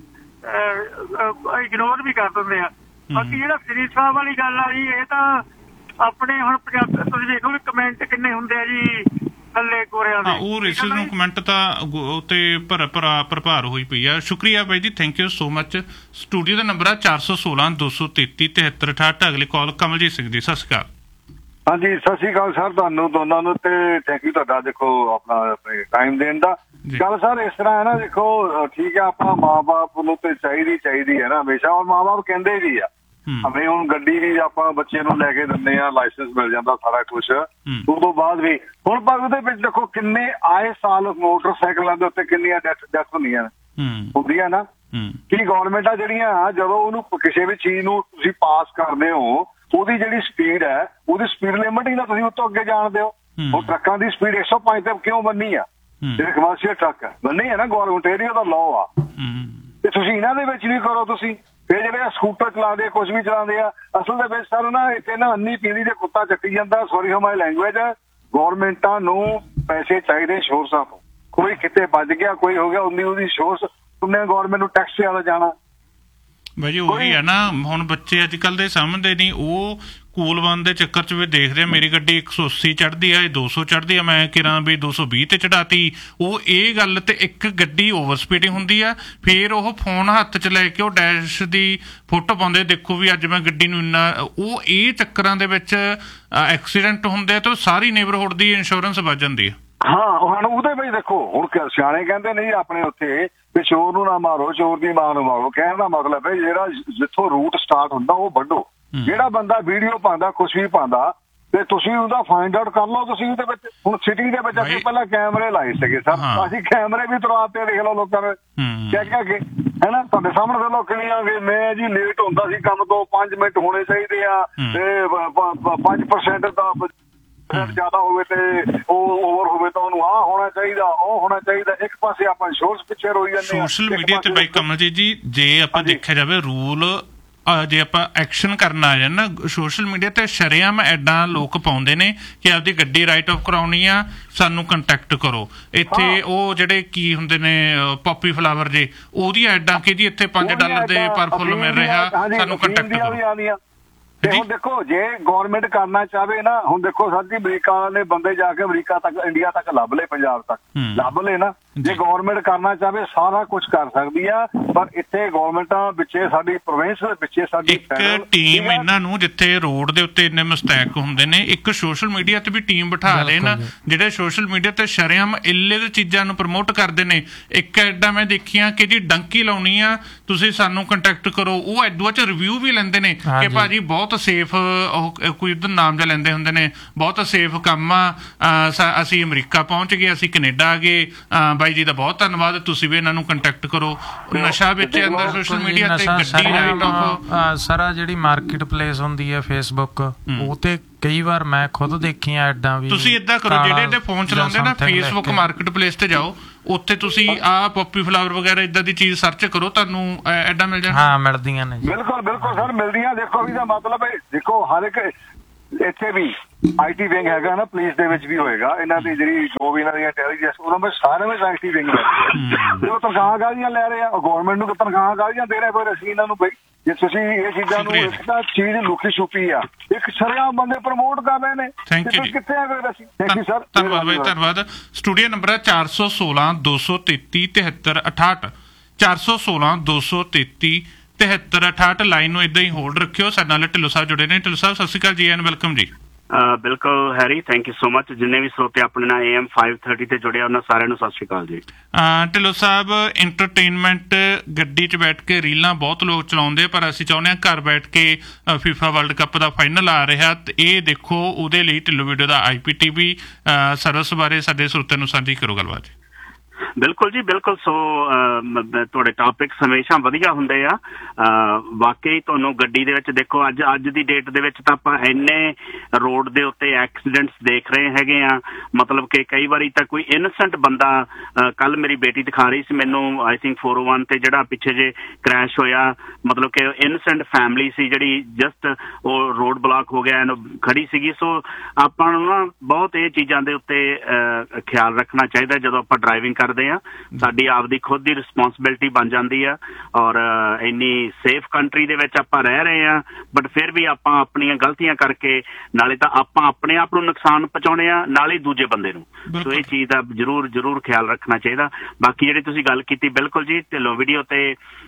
D: ਇਗਨੋਰ ਵੀ ਕਰ ਦਿੰਦੇ ਆ। ਬਾਕੀ ਜਿਹੜਾ ਸ੍ਰੀ ਸਾਹਿਬ ਵਾਲੀ ਗੱਲ ਆ ਜੀ, ਇਹ ਤਾਂ ਆਪਣੇ ਹੁਣ ਪੰਜਾਬ ਤੁਸੀਂ ਦੇਖੋ ਵੀ ਕਮੈਂਟ ਕਿੰਨੇ ਹੁੰਦੇ ਆ ਜੀ ਥੱਲੇ ਗੋਰਿਆਂ ਦੇ,
A: ਉਹ ਰੇਸਿਸ ਨੂੰ ਕਮੈਂਟ ਤਾਂ ਉੱਤੇ ਭਰ ਭਰਾ ਭਰਭਾਰ ਹੋਈ ਪਈ ਆ। ਸ਼ੁਕਰੀਆ ਬਾਈ ਜੀ, thank you so much. Studio the number ਆ ਚਾਰ ਸੌ ਸੋਲਾਂ ਦੋ ਸੌ ਤੇਤੀ ਤਿਹੱਤਰ ਅਠਾਹਠ। ਅਗਲੀ ਕਾਲ ਕਮਲਜੀਤ ਸਿੰਘ ਜੀ, ਸਤਿ ਸ਼੍ਰੀ ਅਕਾਲ।
E: ਹਾਂਜੀ ਸਤਿ ਸ਼੍ਰੀ ਅਕਾਲ ਸਰ, ਤੁਹਾਨੂੰ ਦੋਨਾਂ ਨੂੰ, ਤੇ ਥੈਂਕ ਯੂ ਤੁਹਾਡਾ ਦੇਖੋ ਆਪਣਾ ਟਾਈਮ ਦੇਣ ਦਾ। ਗੱਲ ਸਰ ਇਸ ਤਰ੍ਹਾਂ ਹੈ ਨਾ, ਦੇਖੋ ਠੀਕ ਹੈ ਆਪਾਂ ਮਾਂ ਬਾਪ ਨੂੰ ਤੇ ਚਾਹੀਦੀ ਚਾਹੀਦੀ ਹੈ ਨਾ ਹਮੇਸ਼ਾ, ਔਰ ਮਾਂ ਬਾਪ ਕਹਿੰਦੇ ਵੀ ਆ ਹਮੇ ਹੁਣ ਗੱਡੀ ਵੀ ਆਪਾਂ ਬੱਚੇ ਨੂੰ ਲੈ ਕੇ ਦਿੰਦੇ ਆ, ਲਾਇਸੈਂਸ ਮਿਲ ਜਾਂਦਾ ਸਾਰਾ ਕੁਛ, ਉਸ ਤੋਂ ਬਾਅਦ ਵੀ ਹੁਣ ਪਰ ਉਹਦੇ ਵਿੱਚ ਦੇਖੋ ਕਿੰਨੇ ਆਏ ਸਾਲ ਮੋਟਰਸਾਈਕਲਾਂ ਦੇ ਉੱਤੇ ਕਿੰਨੀਆਂ ਡੈਥ ਡੈਥ ਹੁੰਦੀਆਂ ਹੁੰਦੀਆਂ ਨਾ। ਕੀ ਗੌਰਮੈਂਟਾਂ ਜਿਹੜੀਆਂ ਜਦੋਂ ਉਹਨੂੰ ਕਿਸੇ ਵੀ ਚੀਜ਼ ਨੂੰ ਤੁਸੀਂ ਪਾਸ ਕਰਦੇ ਹੋ, ਉਹਦੀ ਜਿਹੜੀ ਸਪੀਡ ਹੈ ਉਹਦੀ ਸਪੀਡ ਲਿਮਿਟ ਹੀ ਨਾ ਤੁਸੀਂ ਉਸ ਤੋਂ ਅੱਗੇ ਜਾਣ ਦਿਓ। ਹੁਣ ਟਰੱਕਾਂ ਦੀ ਸਪੀਡ ਇੱਕ ਸੌ ਪੰਜ ਤੇ ਕਿਉਂ ਬੰਨੀ ਆ? ਜਿਹੜੇ ਕਮਰਸ਼ੀਅਲ ਟਰੱਕ ਬੰਨੀ ਹੈ ਨਾ, ਗੌਰਮੈਂਟ ਏਰੀਆ ਦਾ ਲਾਅ ਆ, ਤੇ ਤੁਸੀਂ ਇਹਨਾਂ ਦੇ ਵਿੱਚ ਵੀ ਕਰੋ। ਤੁਸੀਂ ਫਿਰ ਜਿਹੜੇ ਸਕੂਟਰ ਚਲਾਉਂਦੇ ਕੁਛ ਵੀ ਚਲਾਉਂਦੇ ਆ, ਅਸਲ ਦੇ ਵਿੱਚ ਸਰ ਨਾ ਇੱਥੇ ਨਾ ਅੰਨੀ ਪੀਲੀ ਦੇ ਕੁੱਤਾ ਚੱਕੀ ਜਾਂਦਾ, ਸੌਰੀ ਫॉर ਮਾਈ ਲੈਂਗੁਏਜ। ਗੌਰਮੈਂਟਾਂ ਨੂੰ ਪੈਸੇ ਚਾਹੀਦੇ ਸੋਰਸਾਂ ਤੋਂ, ਕੋਈ ਕਿਤੇ ਵੱਜ ਗਿਆ ਕੋਈ ਹੋ ਗਿਆ ਉਨੀ ਉਹਦੀ ਸੋਰਸ ਉਹਨੇ ਗੌਰਮੈਂਟ ਨੂੰ ਟੈਕਸ ਜ਼ਿਆਦਾ ਜਾਣਾ।
A: ਭਾਜੀ ਉਹੀ ਹੈ ਨਾ, ਹੁਣ ਬੱਚੇ ਅੱਜ ਕੱਲ੍ਹ ਦੇ ਸਮਝਦੇ ਨਹੀਂ, ਉਹ ਕੂਲਬੰਦ ਦੇ ਚੱਕਰ 'ਚ ਵੀ ਦੇਖਦੇ ਆ ਮੇਰੀ ਗੱਡੀ ਇੱਕ ਸੌ ਅੱਸੀ ਚੜ੍ਹਦੀ ਆ, ਇਹ ਦੋ ਸੌ ਚੜ੍ਹਦੀ ਆ, ਮੈਂ ਕਿਰਾਂ ਵੀ ਦੋ ਸੌ ਵੀਹ ਤੇ ਚੜਾਤੀ। ਉਹ ਇਹ ਗੱਲ ਤੇ ਇੱਕ ਗੱਡੀ ਓਵਰ ਸਪੀਡਿੰਗ ਹੁੰਦੀ ਆ, ਫਿਰ ਉਹ ਫੋਨ ਹੱਥ 'ਚ ਲੈ ਕੇ ਉਹ ਡੈਸ਼ ਦੀ ਫੋਟੋ ਪਾਉਂਦੇ, ਦੇਖੋ ਵੀ ਅੱਜ ਮੈਂ ਗੱਡੀ ਨੂੰ ਇੰਨਾ, ਉਹ ਇਹ ਚੱਕਰਾਂ ਦੇ ਵਿੱਚ ਐਕਸੀਡੈਂਟ ਹੁੰਦੇ ਆ ਤੇ ਸਾਰੀ ਨੇਬਰਹੁੱਡ ਦੀ ਇੰਸ਼ੋਰੈਂਸ ਵੱਜ ਜਾਂਦੀ ਆ।
E: ਹਾਂ ਹੁਣ ਉਹਦੇ ਵਿੱਚ ਦੇਖੋ ਹੁਣ ਸਿਆਣੇ ਕਹਿੰਦੇ ਨਹੀਂ ਆਪਣੇ ਉੱਥੇ ਵੀ ਚੋਰ ਨੂੰ ਨਾ ਮਾਰੋ ਚੋਰ ਦੀ ਮਾਂ ਨੂੰ ਮਾਰੋ। ਕਹਿਣ ਦਾ ਮਤਲਬ ਹੈ ਜਿਹੜਾ ਜਿੱਥੋਂ ਰੂਟ ਸਟਾਰਟ ਹੁੰਦਾ ਉਹ ਵੱਢੋ। ਜਿਹੜਾ ਬੰਦਾ ਵੀਡੀਓ ਪਾਉਂਦਾ ਕੁਛ ਵੀ ਪਾਉਂਦਾ ਤੇ ਤੁਸੀਂ ਉਹਦਾ ਫਾਈਂਡ ਆਊਟ ਕਰ ਲਓ। ਤੁਸੀਂ ਉਹਦੇ ਵਿੱਚ ਹੁਣ ਸਿਟੀ ਦੇ ਵਿੱਚ ਅਸੀਂ ਪਹਿਲਾਂ ਕੈਮਰੇ ਲਾਏ ਸੀਗੇ ਸਰ, ਅਸੀਂ ਕੈਮਰੇ ਵੀ ਤੁਰਾਤੇ ਦੇਖ ਲਓ ਲੋਕਾਂ ਨੇ ਕਹਿ ਕਹਿ ਕੇ ਹੈ ਨਾ। ਤੁਹਾਡੇ ਸਾਹਮਣੇ ਦੇ ਲੋਕ ਕਿੰਨੀਆਂ ਵੀ ਮੈਂ ਜੀ ਲੇਟ ਹੁੰਦਾ ਸੀ ਕੰਮ ਤੋਂ ਪੰਜ ਮਿੰਟ ਹੋਣੇ ਚਾਹੀਦੇ ਆ ਤੇ ਪੰਜ ਪਰਸੈਂਟ ਦਾ ਜ਼ਿਆਦਾ ਹੋਵੇ ਤੇ ਉਹ ਓਵਰ ਹੋਵੇ ਤਾਂ ਉਹਨੂੰ ਆਹ ਹੋਣਾ ਚਾਹੀਦਾ ਉਹ ਹੋਣਾ ਚਾਹੀਦਾ। ਇੱਕ ਪਾਸੇ ਆਪਾਂ ਇੰਸ਼ੋਰੈਂਸ ਪਿੱਛੇ ਰੋਈ ਜਾਂਦੇ ਆ
A: ਸੋਸ਼ਲ ਮੀਡੀਆ ਤੇ। ਬਾਈ ਕਮਲਜੀਤ ਜੀ ਜੇ ਆਪਾਂ ਦੇਖਿਆ ਜਾਵੇ ਰੂਲ ਜੇ ਆਪਾਂ ਐਕਸ਼ਨ ਕਰਨ ਆ ਜਾਣ ਨਾ ਸੋਸ਼ਲ ਮੀਡੀਆ ਤੇ ਸ਼ਰੇਆਮ ਐਡਾਂ ਲੋਕ ਪਾਉਂਦੇ ਨੇ ਕਿ ਆਪਦੀ ਗੱਡੀ ਰਾਈਟ ਆਫ ਕਰਾਉਣੀ ਆ ਸਾਨੂੰ ਕੰਟੈਕਟ ਕਰੋ। ਇੱਥੇ ਉਹ ਜਿਹੜੇ ਕੀ ਹੁੰਦੇ ਨੇ ਪੋਪੀ ਫਲਾਵਰ ਜੇ ਉਹਦੀ ਐਡਾਂ ਕਿ ਜੀ ਇੱਥੇ ਪੰਜ ਡਾਲਰ ਦੇ ਪਰ ਫੁੱਲ ਮਿਲ ਰਿਹਾ ਸਾਨੂੰ ਕੰਟੈਕਟ ਕਰੋ। ਤੇ ਹੁਣ ਦੇਖੋ ਜੇ ਗੌਰਮੈਂਟ ਕਰਨਾ ਚਾਹਵੇ ਨਾ ਹੁਣ ਦੇਖੋ ਸਰ ਜੀ ਅਮਰੀਕਾ ਵਾਲੇ ਬੰਦੇ ਜਾ ਕੇ ਅਮਰੀਕਾ ਤੱਕ ਇੰਡੀਆ ਤੱਕ ਲੱਭ ਲਏ ਪੰਜਾਬ ਤੱਕ ਲੱਭ ਲਏ ਨਾ। ਜੇ ਗੌਰਮੈਂਟ ਕਰਨਾ ਚਾਹਵੇ ਸਾਰਾ ਕੁਝ ਕਰ ਸਕਦੀ ਆ ਪਰ ਇੱਥੇ ਗੌਰਮੈਂਟਾਂ ਵਿੱਚੇ ਸਾਡੀ ਪ੍ਰੋਵਿੰਸ ਦੇ ਵਿੱਚੇ ਸਾਡੀ ਇੱਕ ਟੀਮ ਇਹਨਾਂ ਨੂੰ ਜਿੱਥੇ ਰੋਡ ਦੇ ਉੱਤੇ ਇੰਨੇ ਮਿਸਟੇਕ ਹੁੰਦੇ ਨੇ ਇੱਕ ਸੋਸ਼ਲ ਮੀਡੀਆ ਤੇ ਵੀ ਟੀਮ ਬਿਠਾ ਲੈਣ ਜਿਹੜੇ ਸੋਸ਼ਲ ਮੀਡੀਆ ਤੇ ਸ਼ਰੇਆਮ ਇੱਲੇ ਦੀ ਚੀਜ਼ਾਂ ਨੂੰ ਪ੍ਰਮੋਟ ਕਰਦੇ ਨੇ। ਇੱਕ ਐਡਾ ਮੈਂ ਦੇਖੀਆਂ ਕਿ ਜੀ ਡੰਕੀ ਲਾਉਣੀ ਆ ਤੁਸੀਂ ਸਾਨੂੰ ਕੰਟੈਕਟ ਕਰੋ ਉਹ ਐਡੂਆ ਚ ਰਿਵਿਊ ਵੀ ਲੈਂਦੇ ਨੇ ਕਿ ਭਾਜੀ ਬਹੁਤ ਸੇਫ ਉਹ ਕੋਈ ਉਧਰ ਨਾਮ ਜਿਹਾ ਲੈਂਦੇ ਹੁੰਦੇ ਨੇ ਬਹੁਤ ਸੇਫ ਕੰਮ ਆ ਅਸੀਂ ਅਮਰੀਕਾ ਪਹੁੰਚ ਗਏ ਅਸੀਂ ਕੈਨੇਡਾ ਆ ਗਏ ਬਾਈ ਜੀ ਦਾ ਬਹੁਤ ਧੰਨਵਾਦ ਤੁਸੀਂ ਵੀ ਇਹਨਾਂ ਨੂੰ ਕੰਟੈਕਟ ਕਰੋ। ਨਸ਼ਾ ਵਿੱਚ ਅੰਦਰ ਸੋਸ਼ਲ ਮੀਡੀਆ ਤੇ ਗੱਡੀ ਰਾਈਟ ਆਫ
C: ਸਾਰਾ ਜਿਹੜੀ ਮਾਰਕੀਟ ਪਲੇਸ ਹੁੰਦੀ ਹੈ ਫੇਸਬੁੱਕ ਉਹ ਤੇ ਕਈ ਵਾਰ ਮੈਂ ਖੁਦ ਦੇਖੀਆਂ ਐਡਾਂ ਵੀ। ਤੁਸੀਂ ਏਦਾਂ ਕਰੋ ਜਿਹੜੇ ਇਹਦੇ ਫੋਨ ਚਲਾਉਂਦੇ ਨਾ ਫੇਸਬੁੱਕ ਮਾਰਕੀਟ ਪਲੇਸ ਤੇ ਜਾਓ ਉੱਥੇ ਤੁਸੀਂ ਆਹ ਪੋਪੀ ਫਲਾਵਰ ਵਗੈਰਾ ਇਦਾਂ ਦੀ ਚੀਜ਼ ਸਰਚ ਕਰੋ ਤੁਹਾਨੂੰ ਐਡਾਂ ਮਿਲ ਜਾਣ। ਹਾਂ ਮਿਲਦੀਆਂ ਨੇ
E: ਬਿਲਕੁਲ ਬਿਲਕੁਲ ਸਰ ਮਿਲਦੀਆਂ। ਦੇਖੋ ਵੀ ਦਾ ਮਤਲਬ ਹੈ ਦੇਖੋ ਹਰ ਇੱਕ ਇੱਥੇ ਵੀ ਆਈ ਟੀ ਵਿੰਗ ਹੈਗਾ ਨਾ ਪੁਲਿਸ ਦੇ ਵਿੱਚ ਵੀ ਹੋਏਗਾ ਇਹਨਾਂ ਦੀ ਜਿਹੜੀ ਜੋ ਵੀ ਇਹਨਾਂ ਦੀਆਂ ਇੰਟੈਲੀਜੈਂਸ ਉਹਨਾਂ ਵਿੱਚ ਸਾਰੇ ਵਿੱਚ ਆਈ ਟੀ ਵਿੰਗ ਨੇ ਉਹ ਤਨਖਾਹਾਂ ਕਾਹਦੀਆਂ ਲੈ ਰਹੇ ਆ ਤਨਖਾਹਾਂ ਨੂੰ ਤਨਖਾਹਾਂ ਕਾਹਦੀਆਂ ਦੇ ਰਹੇ ਫਿਰ ਅਸੀਂ ਇਹਨਾਂ ਨੂੰ ਬਈ ਜੇ ਤੁਸੀਂ ਇਹ ਚੀਜ਼ਾਂ ਨੂੰ ਇੱਕ ਤਾਂ ਚੀਜ਼ ਲੁਕੀ ਛੁਪੀ ਆ ਇੱਕ ਸ਼ਰੇਆਮ ਬੰਦੇ ਪ੍ਰਮੋਟ ਕਰ ਰਹੇ ਨੇ ਕਿੱਥੇ ਆ ਫਿਰ ਅਸੀਂ। ਥੈਂਕ ਯੂ ਸਰ
A: ਧੰਨਵਾਦ ਬਾਈ ਧੰਨਵਾਦ। ਸਟੂਡੀਓ ਨੰਬਰ ਹੈ ਚਾਰ ਸੌ ਸੋਲਾਂ ਦੋ ਸੌ ਤੇਤੀ ਤਿਹੱਤਰ ਅਠਾਹਠ ਚਾਰ ਸੌ ਸੋਲਾਂ ਦੋ ਸੌ ਤੇਤੀ ਤਿਹੱਤਰ ਅਠਾਹਠ ਲਾਈਨ ਨੂੰ ਏਦਾਂ ਹੀ ਹੋਲਡ ਰੱਖਿਓ। ਸਾਡੇ ਨਾਲ ਢਿੱਲੋਂ ਸਾਹਿਬ ਜੁੜੇ ਨੇ। ਢਿੱਲੋਂ ਸਾਹਿਬ ਸਤਿ ਸ਼੍ਰੀ ਅਕਾਲ ਜੀ ਐਂਡ ਵੈਲਕਮ ਜੀ।
F: ਬਿਲਕੁਲ Harry thank you so much. ਜਿੰਨੇ ਵੀ ਸਰੋਤੇ ਆਪਣੇ ਨਾਲ ਏ ਐਮ ਫਾਈਵ ਥਰਟੀ ਤੇ ਜੁੜੇ ਉਹਨਾਂ ਸਾਰਿਆਂ ਨੂੰ ਸਤਿ ਸ਼੍ਰੀ ਅਕਾਲ ਜੀ।
A: ਢਿੱਲੋਂ ਸਾਹਿਬ ਇੰਟਰਟੇਨਮੈਂਟ ਗੱਡੀ 'ਚ ਬੈਠ ਕੇ ਰੀਲਾਂ ਬਹੁਤ ਲੋਕ ਚਲਾਉਂਦੇ ਪਰ ਅਸੀਂ ਚਾਹੁੰਦੇ ਹਾਂ ਘਰ ਬੈਠ ਕੇ ਫੀਫਾ ਵਰਲਡ ਕੱਪ ਦਾ ਫਾਈਨਲ ਆ ਰਿਹਾ ਤੇ ਇਹ ਦੇਖੋ ਉਹਦੇ ਲਈ ਢਿੱਲੋਂ ਵੀਡੀਓ ਦਾ ਆਈ ਪੀ ਟੀ ਵੀ ਸਰਵਿਸ ਬਾਰੇ ਸਾਡੇ ਸਰੋਤਿਆਂ ਨੂੰ ਸਾਂਝੀ ਕਰੋ ਗੱਲਬਾਤ।
F: ਬਿਲਕੁਲ ਜੀ ਬਿਲਕੁਲ। ਸੋ ਤੁਹਾਡੇ ਟਾਪਿਕਸ ਹਮੇਸ਼ਾ ਵਧੀਆ ਹੁੰਦੇ ਆ। ਵਾਕਈ ਤੁਹਾਨੂੰ ਗੱਡੀ ਦੇ ਵਿੱਚ ਦੇਖੋ ਅੱਜ ਅੱਜ ਦੀ ਡੇਟ ਦੇ ਵਿੱਚ ਤਾਂ ਆਪਾਂ ਇੰਨੇ ਰੋਡ ਦੇ ਉੱਤੇ ਐਕਸੀਡੈਂਟਸ ਦੇਖ ਰਹੇ ਹੈਗੇ ਆ ਮਤਲਬ ਕਿ ਕਈ ਵਾਰੀ ਤਾਂ ਕੋਈ ਇਨੋਸੈਂਟ ਬੰਦਾ ਕੱਲ ਮੇਰੀ ਬੇਟੀ ਦਿਖਾ ਰਹੀ ਸੀ ਮੈਨੂੰ I think four O one ਤੇ ਜਿਹੜਾ ਪਿੱਛੇ ਜੇ ਕ੍ਰੈਸ਼ ਹੋਇਆ ਮਤਲਬ ਕਿ ਇਨੋਸੈਂਟ ਫੈਮਿਲੀ ਸੀ ਜਿਹੜੀ ਜਸਟ ਉਹ ਰੋਡ ਬਲਾਕ ਹੋ ਗਿਆ ਖੜੀ ਸੀਗੀ। ਸੋ ਆਪਾਂ ਨੂੰ ਨਾ ਬਹੁਤ ਇਹ ਚੀਜ਼ਾਂ ਦੇ ਉੱਤੇ ਖਿਆਲ ਰੱਖਣਾ ਚਾਹੀਦਾ ਜਦੋਂ ਆਪਾਂ ਡਰਾਈਵਿੰਗ ਕਰਦੇ ਆ। ਸਾਡੀ ਆਪਦੀ ਖੁਦ ਦੀ ਰਿਸਪੋਂਸਿਬਿਲਿਟੀ ਬਣ ਜਾਂਦੀ ਆ ਔਰ ਇੰਨੀ ਸੇਫ ਕੰਟਰੀ ਦੇ ਵਿੱਚ ਆਪਾਂ ਰਹਿ ਰਹੇ ਆ ਬਟ ਫਿਰ ਵੀ ਆਪਾਂ ਆਪਣੀਆਂ ਗਲਤੀਆਂ ਕਰਕੇ ਨਾਲੇ ਤਾਂ ਆਪਾਂ ਆਪਣੇ ਆਪ ਨੂੰ ਨੁਕਸਾਨ ਪਹੁੰਚਾਉਣੇ ਆ ਨਾਲੇ ਦੂਜੇ ਬੰਦੇ ਨੂੰ। ਸੋ ਇਹ ਚੀਜ਼ ਦਾ ਜ਼ਰੂਰ ਜ਼ਰੂਰ ਖਿਆਲ ਰੱਖਣਾ ਚਾਹੀਦਾ। ਬਾਕੀ ਜਿਹੜੀ ਤੁਸੀਂ ਗੱਲ ਕੀਤੀ ਬਿਲਕੁਲ ਜੀ ਢਿੱਲੋਂ ਵੀਡੀਓ ਤੇ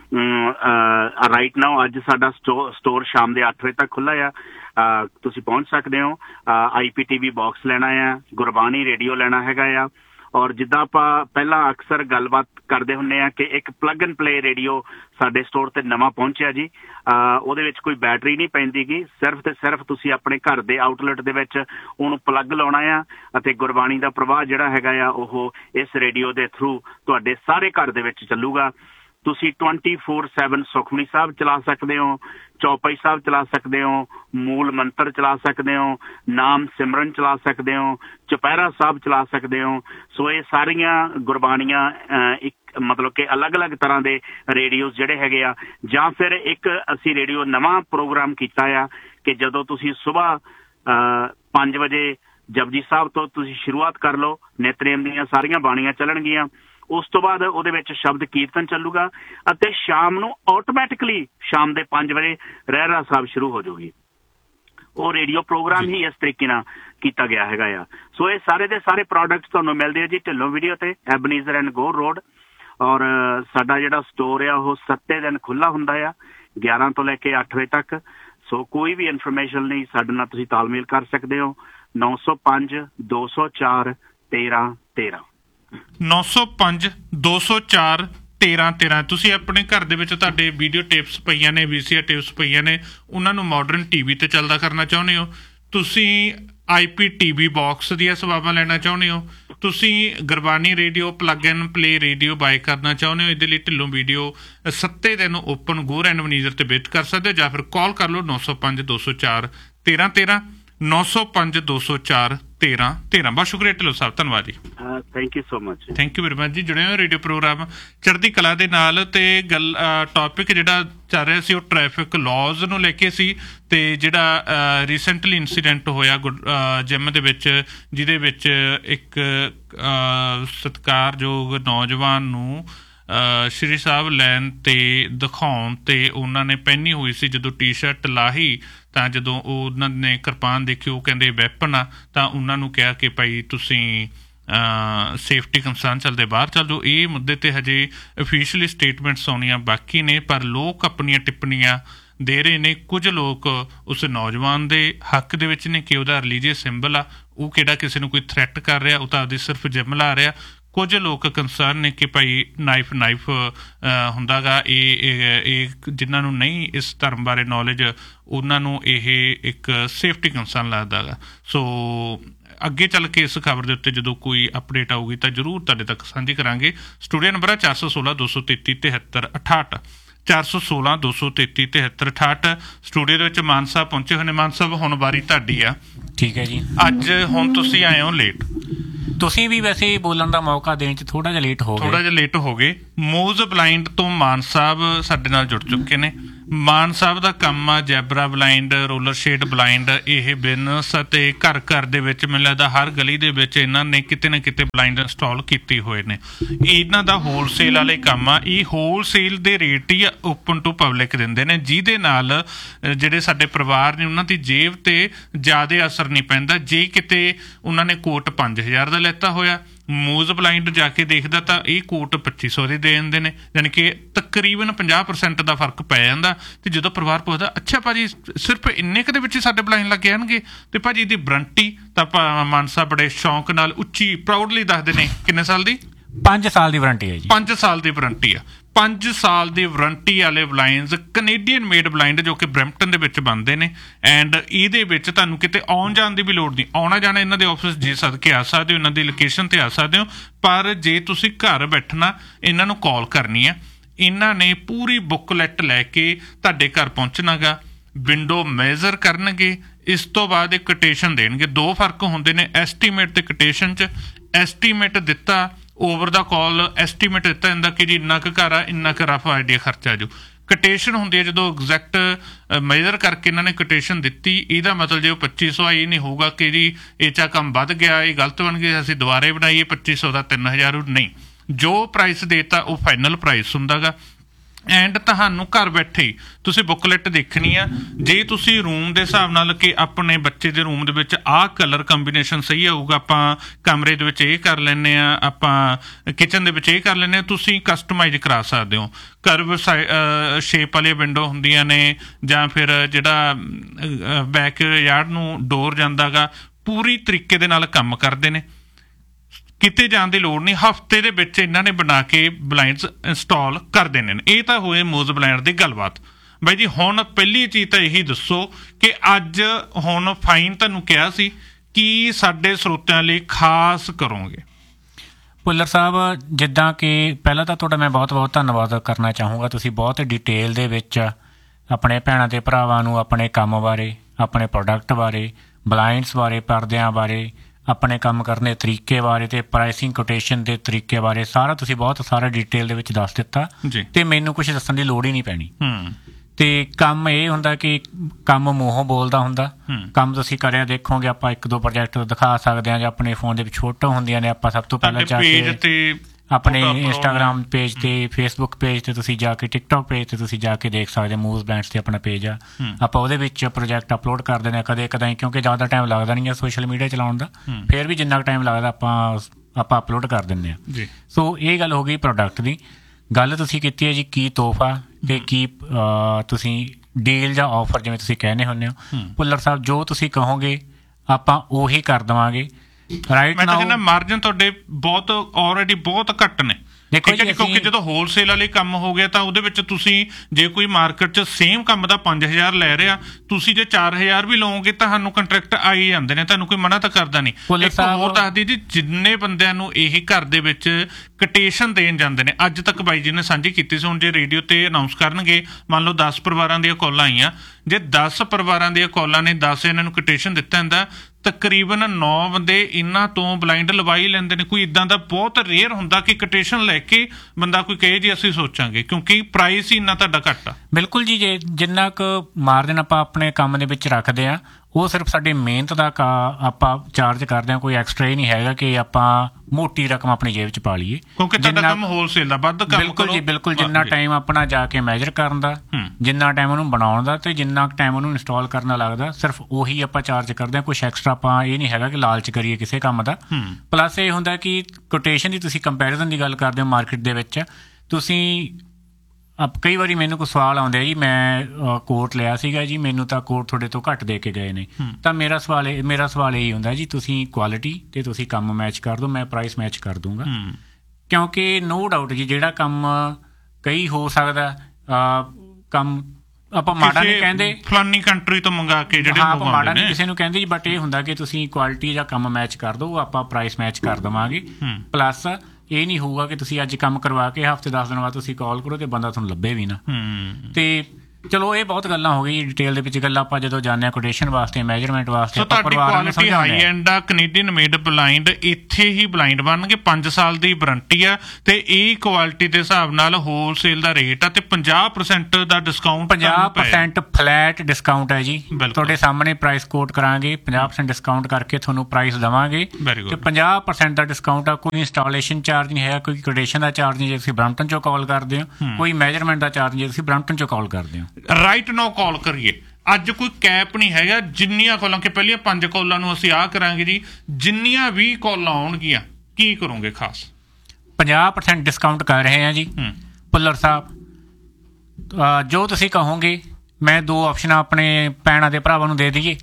F: ਰਾਈਟ ਨਾਓ ਅੱਜ ਸਾਡਾ ਸਟੋਰ ਸ਼ਾਮ ਦੇ ਅੱਠ ਵਜੇ ਤੱਕ ਖੁੱਲ੍ਹਾ ਆ। ਤੁਸੀਂ ਪਹੁੰਚ ਸਕਦੇ ਹੋ। ਆਈ ਪੀ ਟੀ ਵੀ ਬਾਕਸ ਲੈਣਾ ਆ ਗੁਰਬਾਣੀ ਰੇਡੀਓ ਲੈਣਾ ਹੈਗਾ ਆ ਔਰ ਜਿੱਦਾਂ ਆਪਾਂ ਪਹਿਲਾਂ ਅਕਸਰ ਗੱਲਬਾਤ ਕਰਦੇ ਹੁੰਦੇ ਆ ਕਿ ਇੱਕ ਪਲੱਗ ਐਂਡ ਪਲੇ ਰੇਡੀਓ ਸਾਡੇ ਸਟੋਰ ਤੇ ਨਵਾਂ ਪਹੁੰਚਿਆ ਜੀ। ਉਹਦੇ ਵਿੱਚ ਕੋਈ ਬੈਟਰੀ ਨਹੀਂ ਪੈਂਦੀ ਗੀ ਸਿਰਫ ਤੇ ਸਿਰਫ ਤੁਸੀਂ ਆਪਣੇ ਘਰ ਦੇ ਆਊਟਲੈਟ ਦੇ ਵਿੱਚ ਉਹਨੂੰ ਪਲੱਗ ਲਾਉਣਾ ਆ ਅਤੇ ਗੁਰਬਾਣੀ ਦਾ ਪ੍ਰਵਾਹ ਜਿਹੜਾ ਹੈਗਾ ਆ ਉਹ ਇਸ ਰੇਡੀਓ ਦੇ ਥਰੂ ਤੁਹਾਡੇ ਸਾਰੇ ਘਰ ਦੇ ਵਿੱਚ ਚੱਲੂਗਾ। ਤੁਸੀਂ twenty four seven Sukhmani Sahib ਚਲਾ ਸਕਦੇ ਹੋ ਚੌਪਈ ਸਾਹਿਬ ਚਲਾ ਸਕਦੇ ਹੋ ਮੂਲ ਮੰਤਰ ਚਲਾ ਸਕਦੇ ਹੋ ਨਾਮ ਸਿਮਰਨ ਚਲਾ ਸਕਦੇ ਹੋ ਚੁਪਹਿਰਾ ਸਾਹਿਬ ਚਲਾ ਸਕਦੇ ਹੋ। ਸੋ ਇਹ ਸਾਰੀਆਂ ਗੁਰਬਾਣੀਆਂ ਇੱਕ ਮਤਲਬ ਕਿ ਅਲੱਗ-ਅਲੱਗ ਤਰ੍ਹਾਂ ਦੇ ਰੇਡੀਓਜ਼ ਜਿਹੜੇ ਹੈਗੇ ਆ ਜਾਂ ਫਿਰ ਇੱਕ ਅਸੀਂ ਰੇਡੀਓ ਨਵਾਂ ਪ੍ਰੋਗਰਾਮ ਕੀਤਾ ਆ ਕਿ ਜਦੋਂ ਤੁਸੀਂ ਸੁਬਾਹ ਪੰਜ ਵਜੇ ਜਪਜੀ ਸਾਹਿਬ ਤੋਂ ਤੁਸੀਂ ਸ਼ੁਰੂਆਤ ਕਰ ਲਓ ਨਿਤਨੇਮ ਦੀਆਂ ਸਾਰੀਆਂ ਬਾਣੀਆਂ ਚੱਲਣਗੀਆਂ ਉਸ ਤੋਂ ਬਾਅਦ ਉਹਦੇ ਵਿੱਚ ਸ਼ਬਦ ਕੀਰਤਨ ਚੱਲੂਗਾ ਅਤੇ ਸ਼ਾਮ ਨੂੰ ਆਟੋਮੈਟਿਕਲੀ ਸ਼ਾਮ ਦੇ ਪੰਜ ਵਜੇ ਰਹਿਰਾਸ ਸਾਹਿਬ ਸ਼ੁਰੂ ਹੋ ਜਾਊਗੀ। ਉਹ ਰੇਡੀਓ ਪ੍ਰੋਗਰਾਮ ਹੀ ਇਸ ਤਰੀਕੇ ਨਾਲ ਕੀਤਾ ਗਿਆ ਹੈਗਾ ਆ। ਸੋ ਇਹ ਸਾਰੇ ਦੇ ਸਾਰੇ ਪ੍ਰੋਡਕਟਸ ਤੁਹਾਨੂੰ ਮਿਲਦੇ ਆ ਜੀ ਢਿੱਲੋਂ ਵੀਡੀਓ ਤੇ ਐਬਨੀਜ਼ਰ ਐਂਡ ਗੋ ਰੋਡ ਔਰ ਸਾਡਾ ਜਿਹੜਾ ਸਟੋਰ ਆ ਉਹ ਸੱਤੇ ਦਿਨ ਖੁੱਲ੍ਹਾ ਹੁੰਦਾ ਆ ਗਿਆਰਾਂ ਤੋਂ ਲੈ ਕੇ ਅੱਠ ਵਜੇ ਤੱਕ। ਸੋ ਕੋਈ ਵੀ ਇਨਫੋਰਮੇਸ਼ਨ ਲਈ ਸਾਡੇ ਨਾਲ ਤੁਸੀਂ ਤਾਲਮੇਲ ਕਰ ਸਕਦੇ ਹੋ ਨੌ ਸੌ ਪੰਜ ਦੋ ਸੌ ਚਾਰ ਤੇਰਾਂ ਤੇਰਾਂ
A: ਨੌ ਸੌ ਪੰਜ ਦੋ ਸੌ ਚਾਰ ਤੇਰਾਂ ਤੇਰਾਂ। ਤੁਸੀਂ ਆਪਣੇ ਘਰ ਦੇ ਵਿੱਚ ਤੁਹਾਡੇ ਵੀਡੀਓ ਟੇਪਸ ਪਈਆਂ ਨੇ, ਵੀਸੀਆਰ ਟੇਪਸ ਪਈਆਂ ਨੇ, ਉਹਨਾਂ ਨੂੰ ਮਾਡਰਨ ਟੀਵੀ ਤੇ ਚੱਲਦਾ ਕਰਨਾ ਚਾਹੁੰਦੇ ਹੋ, ਤੁਸੀਂ ਆਈ ਪੀ ਟੀਵੀ ਬਾਕਸ ਦੀਆਂ ਸੇਵਾਵਾਂ ਲੈਣਾ ਚਾਹੁੰਦੇ ਹੋ, ਤੁਸੀਂ Gurbani radio plug and play radio bye ਕਰਨਾ ਚਾਹੁੰਦੇ ਹੋ, ਇਹਦੇ ਲਈ ਢਿੱਲੋਂ ਵੀਡੀਓ ਸੱਤੇ ਦਿਨ ਓਪਨ ਗੋਰ ਐਂਡ ਮਨੀਜਰ ਤੇ ਵਿਜ਼ਿਟ ਕਰ ਸਕਦੇ ਹੋ, ਜਾਂ ਫਿਰ ਕਾਲ ਕਰ ਲਓ ਨੌ ਸੌ ਪੰਜ ਦੋ ਸੌ ਚਾਰ ਤੇਰਾਂ ਤੇਰਾਂ ਨੌ ਸੌ ਪੰਜ ਦੋ ਸੌ ਚਾਰ ਤੇਰਾਂ ਤੇਰਾਂ। ਬਹੁਤ ਸ਼ੁਕਰੀਆ ਢਿੱਲੋਂ ਸਾਹਿਬ, ਧੰਨਵਾਦ ਜੀ।
F: Thank you so much.
A: Thank you very much ਜੀ। ਜੁੜੇ ਹੋ ਰੇਡੀਓ ਪ੍ਰੋਗਰਾਮ ਚੜ੍ਹਦੀ ਕਲਾ ਦੇ ਨਾਲ, ਤੇ ਗੱਲ ਟੌਪਿਕ ਜਿਹੜਾ ਚੱਲ ਰਿਹਾ ਸੀ ਉਹ ਟ੍ਰੈਫਿਕ ਲਾਜ਼ ਨੂੰ ਲੈ ਕੇ ਸੀ, ਤੇ ਜਿਹੜਾ ਰੀਸੈਂਟਲੀ ਇੰਸੀਡੈਂਟ ਹੋਇਆ ਜਿਮ ਦੇ ਵਿੱਚ, ਜਿਹਦੇ ਵਿੱਚ ਇੱਕ ਸਤਿਕਾਰਯੋਗ ਨੌਜਵਾਨ ਨੂੰ ਸ਼੍ਰੀ ਸਾਹਿਬ ਲੈਣ ਤੇ ਦਿਖਾਉਣ ਤੇ ਉਹਨਾਂ ਨੇ ਪਹਿਨੀ ਹੋਈ ਸੀ, ਜਦੋਂ ਟੀ ਸ਼ਰਟ ਲਾਹੀ ਤਾਂ ਜਦੋਂ ਉਹਨਾਂ ਨੇ ਕਿਰਪਾਨ ਦੇਖੀ, ਉਹ ਕਹਿੰਦੇ ਵੈਪਨ ਆ, ਤਾਂ ਉਹਨਾਂ ਨੂੰ ਕਿਹਾ ਕਿ ਭਾਈ ਤੁਸੀਂ ਸੇਫਟੀ ਕੰਸਰਨ ਚੱਲਦੇ ਬਾਹਰ ਚੱਲ ਜਾਓ। ਇਹ ਮੁੱਦੇ ਤੇ ਹਜੇ ਅਫੀਸ਼ੀਅਲੀ ਸਟੇਟਮੈਂਟਸ ਆਉਣੀਆਂ ਬਾਕੀ ਨੇ, ਪਰ ਲੋਕ ਆਪਣੀਆਂ ਟਿੱਪਣੀਆਂ ਦੇ ਰਹੇ ਨੇ। ਕੁਝ ਲੋਕ ਉਸ ਨੌਜਵਾਨ ਦੇ ਹੱਕ ਦੇ ਵਿੱਚ ਨੇ ਕਿ ਉਹਦਾ ਰਿਲੀਜੀਅਸ ਸਿੰਬਲ ਆ, ਉਹ ਕਿਹੜਾ ਕਿਸੇ ਨੂੰ ਕੋਈ ਥ੍ਰੈਟ ਕਰ ਰਿਹਾ, ਉਹ ਤਾਂ ਆਪਦੀ ਸਿਰਫ ਜਿਮ ਲਾ ਰਿਹਾ। ਕੁਝ ਲੋਕ ਕੰਸਰਨ ਨੇ ਕਿ ਭਾਈ ਨਾਈਫ ਨਾਈਫ ਹੁੰਦਾ ਗਾ, ਇਹ ਇਹ ਜਿਨ੍ਹਾਂ ਨੂੰ ਨਹੀਂ ਇਸ ਧਰਮ ਬਾਰੇ ਨੌਲੇਜ, ਉਹਨਾਂ ਨੂੰ ਇਹ ਇੱਕ ਸੇਫਟੀ ਕੰਸਰਨ ਲੱਗਦਾ ਗਾ। ਸੋ ਅੱਗੇ ਚੱਲ ਕੇ ਇਸ ਖਬਰ ਦੇ ਉੱਤੇ ਜਦੋਂ ਕੋਈ ਅਪਡੇਟ ਆਊਗੀ ਤਾਂ ਜ਼ਰੂਰ ਤੁਹਾਡੇ ਤੱਕ ਸਾਂਝੀ ਕਰਾਂਗੇ। ਸਟੂਡੀਓ ਨੰਬਰ ਹੈ ਚਾਰ ਸੌ ਸੋਲਾਂ ਦੋ ਸੌ ਤੇਤੀ ਤਿਹੱਤਰ ਅਠਾਹਠ, ਚਾਰ ਸੌ ਸੋਲਾਂ ਦੋ ਸੌ ਤੇਤੀ ਤਿਹੱਤਰ ਅਠਾਹਠ। ਸਟੂਡੀਓ ਦੇ ਵਿੱਚ ਮਾਨ ਸਾਹਿਬ ਪਹੁੰਚੇ ਹੋਏ ਨੇ। ਮਾਨ ਸਾਹਿਬ, ਹੁਣ ਵਾਰੀ ਤੁਹਾਡੀ ਆ।
B: ਠੀਕ ਹੈ ਜੀ।
A: ਅੱਜ ਹੁਣ ਤੁਸੀਂ ਆਏ ਹੋ ਲੇਟ,
B: ਤੁਸੀਂ ਵੀ ਵੈਸੇ ਬੋਲਣ ਦਾ ਮੌਕਾ ਦੇਣ 'ਚ ਥੋੜਾ ਜਿਹਾ ਲੇਟ ਹੋ ਗਏ ਥੋੜਾ
A: ਜਿਹਾ ਲੇਟ ਹੋ ਗਏ ਮੂਜ਼ ਬਲਾਈਂਡ ਤੋਂ ਮਾਨ ਸਾਹਿਬ ਸਾਡੇ ਨਾਲ ਜੁੜ ਚੁੱਕੇ ਨੇ। ਮਾਨ ਸਾਹਿਬ ਦਾ ਕੰਮ ਆ zebra blind, roller shade blind, ਇਹ ਬਿਜ਼ਨਸ ਅਤੇ ਘਰ ਘਰ ਦੇ ਵਿੱਚ ਮੈਨੂੰ ਲੱਗਦਾ ਹਰ ਗਲੀ ਦੇ ਵਿੱਚ ਇਹਨਾਂ ਨੇ ਕਿਤੇ ਨਾ ਕਿਤੇ ਬਲਾਈਂਡ ਇੰਸਟਾਲ ਕੀਤੇ ਹੋਏ ਨੇ। ਇਹਨਾਂ ਦਾ ਹੋਲਸੇਲ ਵਾਲੇ ਕੰਮ ਆ। ਇਹ ਹੋਲਸੇਲ ਦੇ rate he open to public ਦਿੰਦੇ ਨੇ, ਜਿਹਦੇ ਨਾਲ ਜਿਹੜੇ ਸਾਡੇ ਪਰਿਵਾਰ ਨੇ ਉਹਨਾਂ ਦੀ ਜੇਬ ਤੇ ਜ਼ਿਆਦਾ ਅਸਰ ਨਹੀਂ ਪੈਂਦਾ। ਜੇ ਕਿਤੇ ਉਹਨਾਂ ਨੇ ਕੋਟ ਪੰਜ ਹਜ਼ਾਰ ਦਾ ਲੈਤਾ ਹੋਇਆ, ਮੂਜ਼ ਬਲਾਈਂਡ ਜਾ ਕੇ ਦੇਖਦਾ ਤਾਂ ਇਹ ਕੋਟ ਪੱਚੀ ਸੌ ਦੇ ਦੇ ਦਿੰਦੇ ਨੇ, ਯਾਨੀ ਕਿ ਤਕਰੀਬਨ ਪੰਜਾਹ ਪਰਸੈਂਟ ਦਾ ਫਰਕ ਪੈ ਜਾਂਦਾ। ਤੇ ਜਦੋਂ ਪਰਿਵਾਰ ਪੁੱਛਦਾ ਅੱਛਾ ਭਾਜੀ ਸਿਰਫ ਇੰਨੇ ਕੁ ਦੇ ਵਿੱਚ ਸਾਡੇ ਬਲਾਈਂਡ ਲੱਗ ਜਾਣਗੇ, ਤੇ ਭਾਜੀ ਇਹਦੀ ਵਾਰੰਟੀ ਤਾਂ ਮਾਨ ਸਾਹਿਬ ਬੜੇ ਸ਼ੌਂਕ ਨਾਲ ਉੱਚੀ ਪ੍ਰਾਊਡਲੀ ਦੱਸਦੇ ਨੇ ਕਿੰਨੇ ਸਾਲ ਦੀ?
B: ਪੰਜ ਸਾਲ ਦੀ ਵਾਰੰਟੀ ਹੈ ਜੀ।
A: ਪੰਜ ਸਾਲ ਦੀ ਵਾਰੰਟੀ ਆ। ਪੰਜ ਸਾਲ ਦੀ ਵਾਰੰਟੀ ਵਾਲੇ ਬਲਾਈਂਡਸ ਕੈਨੇਡੀਅਨ ਮੇਡ ਬਲਾਈਂਡ ਜੋ ਕਿ ਬਰੈਂਪਟਨ ਦੇ ਵਿੱਚ ਬਣਦੇ ਨੇ, ਐਂਡ ਇਹਦੇ ਵਿੱਚ ਤੁਹਾਨੂੰ ਕਿਤੇ ਆਉਣ ਜਾਣ ਦੀ ਵੀ ਲੋੜ ਨਹੀਂ। ਆਉਣਾ ਜਾਣਾ ਇਹਨਾਂ ਦੇ ਆਫਿਸ ਜੇ ਸਦਕੇ ਆ ਸਕਦੇ ਹੋ, ਇਹਨਾਂ ਦੀ ਲੋਕੇਸ਼ਨ ਤੇ ਆ ਸਕਦੇ ਹੋ, ਪਰ ਜੇ ਤੁਸੀਂ ਘਰ ਬੈਠਣਾ ਇਹਨਾਂ ਨੂੰ ਕਾਲ ਕਰਨੀ ਆ। ਇਹਨਾਂ ਨੇ ਪੂਰੀ ਬੁੱਕਲੈਟ ਲੈ ਕੇ ਤੁਹਾਡੇ ਘਰ ਪਹੁੰਚਣਾ ਗਾ, ਵਿੰਡੋ ਮੇਜ਼ਰ ਕਰਨਗੇ, ਇਸ ਤੋਂ ਬਾਅਦ ਇੱਕ ਕੋਟੇਸ਼ਨ ਦੇਣਗੇ। ਦੋ ਫਰਕ ਹੁੰਦੇ ਨੇ ਐਸਟੀਮੇਟ ਤੇ ਕੋਟੇਸ਼ਨ 'ਚ। ਐਸਟੀਮੇਟ ਦਿੱਤਾ ਓਵਰ ਦਾ ਕਾਲ ਐਸਟੀਮੇਟ ਦਿੱਤਾ ਜਾਂਦਾ ਕਿ ਜੀ ਇੰਨਾ ਕੁ ਘਰ ਆ, ਇੰਨਾ ਕੁ ਰਫ ਆਈਡੀਆ ਖਰਚਾ ਜੋ। ਕੋਟੇਸ਼ਨ ਹੁੰਦੀ ਹੈ ਜਦੋਂ ਐਗਜ਼ੈਕਟ ਮੇਜਰ ਕਰਕੇ ਇਹਨਾਂ ਨੇ ਕੋਟੇਸ਼ਨ ਦਿੱਤੀ, ਇਹਦਾ ਮਤਲਬ ਜੇ ਉਹ ਪੱਚੀ ਸੌ ਆਈ ਨਹੀਂ ਹੋਊਗਾ ਕਿ ਜੀ ਇਹ 'ਚ ਕੰਮ ਵੱਧ ਗਿਆ, ਇਹ ਗਲਤ ਬਣ ਗਿਆ, ਅਸੀਂ ਦੁਬਾਰੇ ਬਣਾਈਏ ਪੱਚੀ ਸੌ ਦਾ ਤਿੰਨ ਹਜ਼ਾਰ ਨਹੀਂ। ਜੋ ਪ੍ਰਾਈਸ ਦੇਤਾ ਉਹ ਫਾਈਨਲ ਪ੍ਰਾਈਸ ਹੁੰਦਾ ਗਾ। ਐਂਡ ਤੁਹਾਨੂੰ ਘਰ ਬੈਠੇ ਹੀ ਤੁਸੀਂ ਬੁੱਕਲੈਟ ਦੇਖਣੀ ਆ। ਜੇ ਤੁਸੀਂ ਰੂਮ ਦੇ ਹਿਸਾਬ ਨਾਲ ਕਿ ਆਪਣੇ ਬੱਚੇ ਦੇ ਰੂਮ ਦੇ ਵਿੱਚ ਆਹ ਕਲਰ ਕੰਬੀਨੇਸ਼ਨ ਸਹੀ ਆਊਗਾ, ਆਪਾਂ ਕਮਰੇ ਦੇ ਵਿੱਚ ਇਹ ਕਰ ਲੈਂਦੇ ਹਾਂ, ਆਪਾਂ ਕਿਚਨ ਦੇ ਵਿੱਚ ਇਹ ਕਰ ਲੈਂਦੇ ਹਾਂ, ਤੁਸੀਂ ਕਸਟਮਾਈਜ਼ ਕਰਾ ਸਕਦੇ ਹੋ। ਕਰਵ ਸ਼ੇਪ ਵਾਲੀਆਂ ਵਿੰਡੋ ਹੁੰਦੀਆਂ ਨੇ, ਜਾਂ ਫਿਰ ਜਿਹੜਾ ਬੈਕ ਯਾਰਡ ਨੂੰ ਡੋਰ ਜਾਂਦਾ ਗਾ, ਪੂਰੀ ਤਰੀਕੇ ਦੇ ਨਾਲ ਕੰਮ ਕਰਦੇ ਨੇ। ਕਿਤੇ ਜਾਣ ਦੀ ਲੋੜ ਨਹੀਂ, ਹਫ਼ਤੇ ਦੇ ਵਿੱਚ ਇਹਨਾਂ ਨੇ ਬਣਾ ਕੇ ਬਲਾਈਂਡਸ ਇੰਸਟਾਲ ਕਰ ਦੇਣੇ ਨੇ। ਇਹ ਤਾਂ ਹੋਏ ਮੂਜ਼ ਬਲਾਈਂਡ ਦੀ ਗੱਲਬਾਤ। ਬਾਈ ਜੀ ਹੁਣ ਪਹਿਲੀ ਚੀਜ਼ ਤਾਂ ਇਹੀ ਦੱਸੋ ਕਿ ਅੱਜ ਹੁਣ ਫਾਈਨ ਤੁਹਾਨੂੰ ਕਿਹਾ ਸੀ, ਕੀ ਸਾਡੇ ਸਰੋਤਿਆਂ ਲਈ ਖਾਸ ਕਰੋਗੇ?
B: ਭੁੱਲਰ ਸਾਹਿਬ, ਜਿੱਦਾਂ ਕਿ ਪਹਿਲਾਂ ਤਾਂ ਤੁਹਾਡਾ ਮੈਂ ਬਹੁਤ ਬਹੁਤ ਧੰਨਵਾਦ ਕਰਨਾ ਚਾਹੂੰਗਾ। ਤੁਸੀਂ ਬਹੁਤ ਡਿਟੇਲ ਦੇ ਵਿੱਚ ਆਪਣੇ ਭੈਣਾਂ ਤੇ ਭਰਾਵਾਂ ਨੂੰ ਆਪਣੇ ਕੰਮ ਬਾਰੇ, ਆਪਣੇ ਪ੍ਰੋਡਕਟ ਬਾਰੇ, ਬਲਾਈਂਡਸ ਬਾਰੇ, ਪਰਦਿਆਂ ਬਾਰੇ, ਆਪਣੇ ਕੰਮ ਕਰਨ ਦੇ ਤਰੀਕੇ ਬਾਰੇ ਤੇ ਪ੍ਰਾਈਸਿੰਗ ਕੋਟੇਸ਼ਨ ਦੇ ਤਰੀਕੇ ਬਾਰੇ ਸਾਰਾ ਤੁਸੀਂ ਬਹੁਤ ਸਾਰਾ ਡਿਟੇਲ ਦੇ ਵਿੱਚ ਦੱਸ ਦਿੱਤਾ, ਤੇ ਮੈਨੂੰ ਕੁਝ ਦੱਸਣ ਦੀ ਲੋੜ ਹੀ ਨਹੀਂ ਪੈਣੀ। ਤੇ ਕੰਮ ਇਹ ਹੁੰਦਾ ਕਿ ਕੰਮ ਮੂੰਹੋਂ ਬੋਲਦਾ ਹੁੰਦਾ। ਕੰਮ ਤੁਸੀਂ ਕਰਿਆ ਦੇਖੋਗੇ, ਆਪਾਂ ਇੱਕ ਦੋ ਪ੍ਰੋਜੈਕਟ ਦਿਖਾ ਸਕਦੇ ਹਾਂ, ਜਾਂ ਆਪਣੇ ਫੋਨ ਦੇ ਵਿੱਚ ਫੋਟੋ ਹੁੰਦੀਆਂ ਨੇ, ਆਪਾਂ ਸਭ ਤੋਂ ਪਹਿਲਾਂ ਜਾ ਕੇ ਆਪਣੇ ਇੰਸਟਾਗ੍ਰਾਮ ਪੇਜ ਤੇ, ਫੇਸਬੁੱਕ ਪੇਜ ਤੇ ਤੁਸੀਂ ਜਾ ਕੇ, ਟਿਕਟੋਕ ਪੇਜ ਤੇ ਤੁਸੀਂ ਜਾ ਕੇ ਦੇਖ ਸਕਦੇ ਹੋ। ਮੂਵਜ਼ ਬਲਾਈਂਡਸ ਤੇ ਆਪਣਾ ਪੇਜ ਆ, ਆਪਾਂ ਉਹਦੇ ਵਿੱਚ ਪ੍ਰੋਜੈਕਟ ਅਪਲੋਡ ਕਰ ਦਿੰਦੇ ਹਾਂ ਕਦੇ ਕਦਾਈ, ਕਿਉਂਕਿ ਜ਼ਿਆਦਾ ਟਾਈਮ ਲੱਗਦਾ ਨਹੀਂ ਹੈ ਸੋਸ਼ਲ ਮੀਡੀਆ ਚਲਾਉਣ ਦਾ। ਫਿਰ ਵੀ ਜਿੰਨਾ ਕੁ ਟਾਈਮ ਲੱਗਦਾ ਆਪਾਂ ਆਪਾਂ ਅਪਲੋਡ ਕਰ ਦਿੰਦੇ ਹਾਂ। ਸੋ ਇਹ ਗੱਲ ਹੋ ਗਈ ਪ੍ਰੋਡਕਟ ਦੀ। ਗੱਲ ਤੁਸੀਂ ਕੀਤੀ ਹੈ ਜੀ ਕੀ ਤੋਹਫਾ ਤੇ ਕੀ ਤੁਸੀਂ ਡੀਲ ਜਾਂ ਆਫਰ ਜਿਵੇਂ ਤੁਸੀਂ ਕਹਿੰਦੇ ਹੁੰਦੇ ਹੋ। ਭੁੱਲਰ ਸਾਹਿਬ, ਜੋ ਤੁਸੀਂ ਕਹੋਗੇ ਆਪਾਂ ਉਹੀ ਕਰ ਦੇਵਾਂਗੇ। ਰਾਈਟ
A: ਮੈਂ ਤਾਂ
B: ਨਾਓ
A: ਕਹਿੰਦਾ ਮਾਰਜਨ ਤੁਹਾਡੇ ਬਹੁਤ ਆਲਰੇਡੀ ਬਹੁਤ ਘੱਟ ਨੇ।
B: ਦੇਖੋ ਜੀ,
A: ਕਿਉਂਕਿ ਜਦੋਂ ਹੋਲਸੇਲ ਵਾਲੇ ਕੰਮ ਹੋ ਗਿਆ ਤਾਂ ਉਹਦੇ ਵਿੱਚ ਤੁਸੀਂ ਜੇ ਕੋਈ ਮਾਰਕੀਟ 'ਚ ਸੇਮ ਕੰਮ ਦਾ ਪੰਜ ਹਜ਼ਾਰ ਲੈ ਰਿਹਾ, ਤੁਸੀਂ ਜੇ ਚਾਰ ਹਜ਼ਾਰ ਵੀ ਲਓਗੇ ਤੁਹਾਨੂੰ ਕੰਟਰੈਕਟ ਆਈ ਜਾਂਦੇ ਨੇ, ਤੁਹਾਨੂੰ ਕੋਈ ਮਨਾ ਤਾਂ ਕਰਦਾ ਨਹੀਂ। ਇੱਕ ਹੋਰ ਦੱਸਦੀ ਜੀ, ਜਿੰਨੇ ਬੰਦਿਆਂ ਨੂੰ ਇਹ ਘਰ ਦੇ ਵਿੱਚ ਕੋਟੇਸ਼ਨ ਦੇਣ ਜਾਂਦੇ ਨੇ, ਅੱਜ ਤੱਕ ਬਾਈ ਜੀ ਨੇ ਸਾਂਝੀ ਕੀਤੀ ਸੀ, ਹੁਣ ਜੇ ਰੇਡੀਓ ਤੇ ਅਨਾਉਂਸ ਕਰਨਗੇ, ਮੰਨ ਲਓ ਦਸ ਪਰਿਵਾਰਾਂ ਦੀਆਂ ਕਾਲਾਂ ਆਈਆਂ, ਜੇ ਦਸ ਪਰਿਵਾਰਾਂ ਦੀਆਂ ਕਾਲਾਂ ਨੇ ਦਸ ਇਹਨਾਂ ਨੂੰ ਕੋਟੇਸ਼ਨ ਦਿੱਤਾ ਜਾਂਦਾ, ਤਕਰੀਬਨ ਨੌ ਬੰਦੇ ਇਹਨਾਂ ਤੋਂ ਬਲਾਈਂਡ ਲਵਾਈ ਲੈਂਦੇ ਨੇ। ਕੋਈ ਇਦਾਂ ਦਾ ਬਹੁਤ ਰੇਅਰ ਹੁੰਦਾ ਕਿ ਕੋਟੇਸ਼ਨ ਲੈ ਕੇ ਬੰਦਾ ਕੋਈ ਕਹੇ ਜੀ ਅਸੀਂ ਸੋਚਾਂਗੇ, ਕਿਉਂਕਿ ਪ੍ਰਾਈਸ ਹੀ ਇੰਨਾ ਤੁਹਾਡਾ ਘੱਟ ਆ।
B: ਬਿਲਕੁਲ ਜੀ, ਜੇ ਜਿੰਨਾ ਕੁ ਮਾਰਜਨ ਆਪਾਂ ਆਪਣੇ ਕੰਮ ਦੇ ਵਿੱਚ ਰੱਖਦੇ ਆ ਉਹ ਸਿਰਫ ਸਾਡੀ ਮਿਹਨਤ ਦਾ ਕਾ ਆਪਾਂ ਚਾਰਜ ਕਰਦੇ ਹਾਂ, ਕੋਈ ਐਕਸਟਰਾ ਹੀ ਨਹੀਂ ਹੈਗਾ ਕਿ ਆਪਾਂ ਮੋਟੀ ਰਕਮ ਆਪਣੀ ਜੇਬ 'ਚ ਪਾ ਲਈਏ,
A: ਕਿਉਂਕਿ ਤੁਹਾਡਾ ਕੰਮ ਹੋਲਸੇਲ ਦਾ ਵੱਧ ਕੰਮ।
B: ਬਿਲਕੁਲ ਜੀ, ਬਿਲਕੁਲ। ਜਿੰਨਾ ਟਾਈਮ ਆਪਣਾ ਜਾ ਕੇ ਮੈਜਰ ਕਰਨ ਦਾ, ਜਿੰਨਾ ਟਾਈਮ ਉਹਨੂੰ ਬਣਾਉਣ ਦਾ ਤੇ ਜਿੰਨਾ ਟਾਈਮ ਉਹਨੂੰ ਇੰਸਟਾਲ ਕਰਨ ਦਾ ਲੱਗਦਾ, ਸਿਰਫ ਉਹੀ ਆਪਾਂ ਚਾਰਜ ਕਰਦੇ ਹਾਂ। ਕੁਛ ਐਕਸਟਰਾ ਆਪਾਂ ਇਹ ਨਹੀਂ ਹੈਗਾ ਕਿ ਲਾਲਚ ਕਰੀਏ ਕਿਸੇ ਕੰਮ ਦਾ। ਪਲੱਸ ਇਹ ਹੁੰਦਾ ਕਿ ਕੋਟੇਸ਼ਨ ਦੀ ਤੁਸੀਂ ਕੰਪੈਰੀਜ਼ਨ ਦੀ ਗੱਲ ਕਰਦੇ ਹੋ ਮਾਰਕੀਟ ਦੇ ਵਿੱਚ, ਤੁਸੀਂ ਅਪ ਕਈ ਵਾਰੀ ਮੈਨੂੰ ਕੋਈ ਸਵਾਲ ਆਉਂਦੇ ਜੀ, ਮੈਂ ਕੋਟ ਲਿਆ ਸੀਗਾ ਜੀ, ਮੈਨੂੰ ਤਾਂ ਕੋਟ ਤੁਹਾਡੇ ਤੋਂ ਘੱਟ ਦੇ ਕੇ ਗਏ ਨੇ, ਤਾਂ ਮੇਰਾ ਸਵਾਲ ਇਹ ਮੇਰਾ ਸਵਾਲ ਇਹੀ ਹੁੰਦਾ ਜੀ, ਤੁਸੀਂ ਕੁਆਲਿਟੀ ਤੇ ਤੁਸੀਂ ਕੰਮ ਮੈਚ ਕਰ ਦਿਓ, ਮੈਂ ਪ੍ਰਾਈਸ ਮੈਚ ਕਰ ਦੂੰਗਾ। ਕਿਉਂਕਿ ਨੋ ਡਾਊਟ ਜੀ, ਜਿਹੜਾ ਕੰਮ ਕਈ ਹੋ ਸਕਦਾ ਕੰਮ ਆਪਾਂ ਮਾੜਾ ਨਹੀਂ ਕਹਿੰਦੇ,
A: ਫਲਾਨੀ ਕੰਟਰੀ ਤੋਂ ਮੰਗਾ ਕੇ ਜਿਹੜੇ
B: ਆਪਾਂ ਮਾੜਾ ਨਹੀਂ ਕਿਸੇ ਨੂੰ ਕਹਿੰਦੇ ਜੀ, ਬਟ ਇਹ ਹੁੰਦਾ ਕਿ ਤੁਸੀਂ ਕੁਆਲਿਟੀ ਜਾਂ ਕੰਮ ਮੈਚ ਕਰ ਦਿਓ, ਆਪਾਂ ਪ੍ਰਾਈਸ ਮੈਚ ਕਰ ਦੇਵਾਂਗੇ। ਪਲੱਸ ਇਹ ਨਹੀਂ ਹੋਊਗਾ ਕਿ ਤੁਸੀਂ ਅੱਜ ਕੰਮ ਕਰਵਾ ਕੇ ਹਫ਼ਤੇ ਦਸ ਦਿਨ ਬਾਅਦ ਤੁਸੀਂ ਕਾਲ ਕਰੋ ਤੇ ਬੰਦਾ ਤੁਹਾਨੂੰ ਲੱਭੇ ਵੀ ਨਾ। ਤੇ ਚਲੋ ਇਹ ਬਹੁਤ ਗੱਲਾਂ ਹੋ ਗਈ ਡਿਟੇਲ ਦੇ ਵਿੱਚ, ਗੱਲਾਂ ਆਪਾਂ ਜਦੋਂ ਜਾਂਦੇ ਹਾਂ ਕੋਟੇਸ਼ਨ ਵਾਸਤੇ, ਮੈਜਰਮੈਂਟ ਵਾਸਤੇ।
A: ਸੋ ਤੁਹਾਡੀ ਕੁਆਲਿਟੀ ਹਾਈ ਐਂਡ ਆ, ਕੈਨੇਡੀਅਨ ਮੇਡ ਬਲਾਈਂਡ, ਇੱਥੇ ਹੀ ਬਲਾਈਂਡ ਬਣਨਗੇ, ਪੰਜ ਸਾਲ ਦੀ ਵਾਰੰਟੀ ਆ ਤੇ ਇਹ ਕੁਆਲਿਟੀ ਦੇ ਹਿਸਾਬ ਨਾਲ ਹੋਲਸੇਲ ਦਾ ਰੇਟ ਆ ਤੇ ਪੰਜਾਹ ਪ੍ਰਸੈਂਟ ਦਾ ਡਿਸਕਾਊਂਟ,
B: ਪੰਜਾਹ ਪ੍ਰਸੈਂਟ ਫਲੈਟ ਡਿਸਕਾਊਂਟ ਹੈ ਜੀ। ਤੁਹਾਡੇ ਸਾਹਮਣੇ ਪ੍ਰਾਈਸ ਕੋਟ ਕਰਾਂਗੇ, ਪੰਜਾਹ ਪ੍ਰਸੈਂਟ ਡਿਸਕਾਊਂਟ ਕਰਕੇ ਤੁਹਾਨੂੰ ਪ੍ਰਾਈਸ ਦੇਵਾਂਗੇ ਤੇ ਪੰਜਾਹ ਪ੍ਰਸੈਂਟ ਦਾ ਡਿਸਕਾਊਂਟ ਆ। ਕੋਈ ਇੰਸਟਾਲੇਸ਼ਨ ਚਾਰਜ ਨਹੀਂ ਹੈ, ਕੋਈ ਕੋਟੇਸ਼ਨ ਦਾ ਚਾਰਜ ਨਹੀਂ ਜੇ ਤੁਸੀਂ ਬਰੈਂਪਟਨ ਚੋਂ ਕਾਲ ਕਰਦੇ ਹੋ, ਕੋਈ ਮੈਜਰਮੈਂਟ ਦਾ ਚਾਰਜ ਨਹੀਂ ਜੇ ਤੁਸੀਂ ਬਰੈਂਪਟਨ ਚੋਂ ਕਾਲ ਕਰਦੇ ਹੋ।
A: ਰਾਈਟ ਨਾਓ ਕਾਲ ਕਰੀਏ, ਅੱਜ ਕੋਈ ਕੈਪ ਨਹੀਂ ਹੈਗਾ, ਜਿੰਨੀਆਂ ਕਾਲਾਂ ਕਿ ਪਹਿਲੀਆਂ ਪੰਜ ਕਾਲਾਂ ਨੂੰ ਅਸੀਂ ਆਹ ਕਰਾਂਗੇ ਜੀ, ਜਿੰਨੀਆਂ ਵੀ ਕਾਲਾਂ ਆਉਣਗੀਆਂ ਕੀ ਕਰੋਗੇ ਖਾਸ?
B: ਪੰਜਾਹ ਪ੍ਰਸੈਂਟ ਡਿਸਕਾਊਂਟ ਕਰ ਰਹੇ ਹਾਂ ਜੀ ਭੁੱਲਰ ਸਾਹਿਬ, ਜੋ ਤੁਸੀਂ ਕਹੋਗੇ। ਮੈਂ ਦੋ ਆਪਸ਼ਨਾਂ ਆਪਣੇ ਭੈਣਾਂ ਦੇ ਭਰਾਵਾਂ ਨੂੰ ਦੇ ਦਈਏ।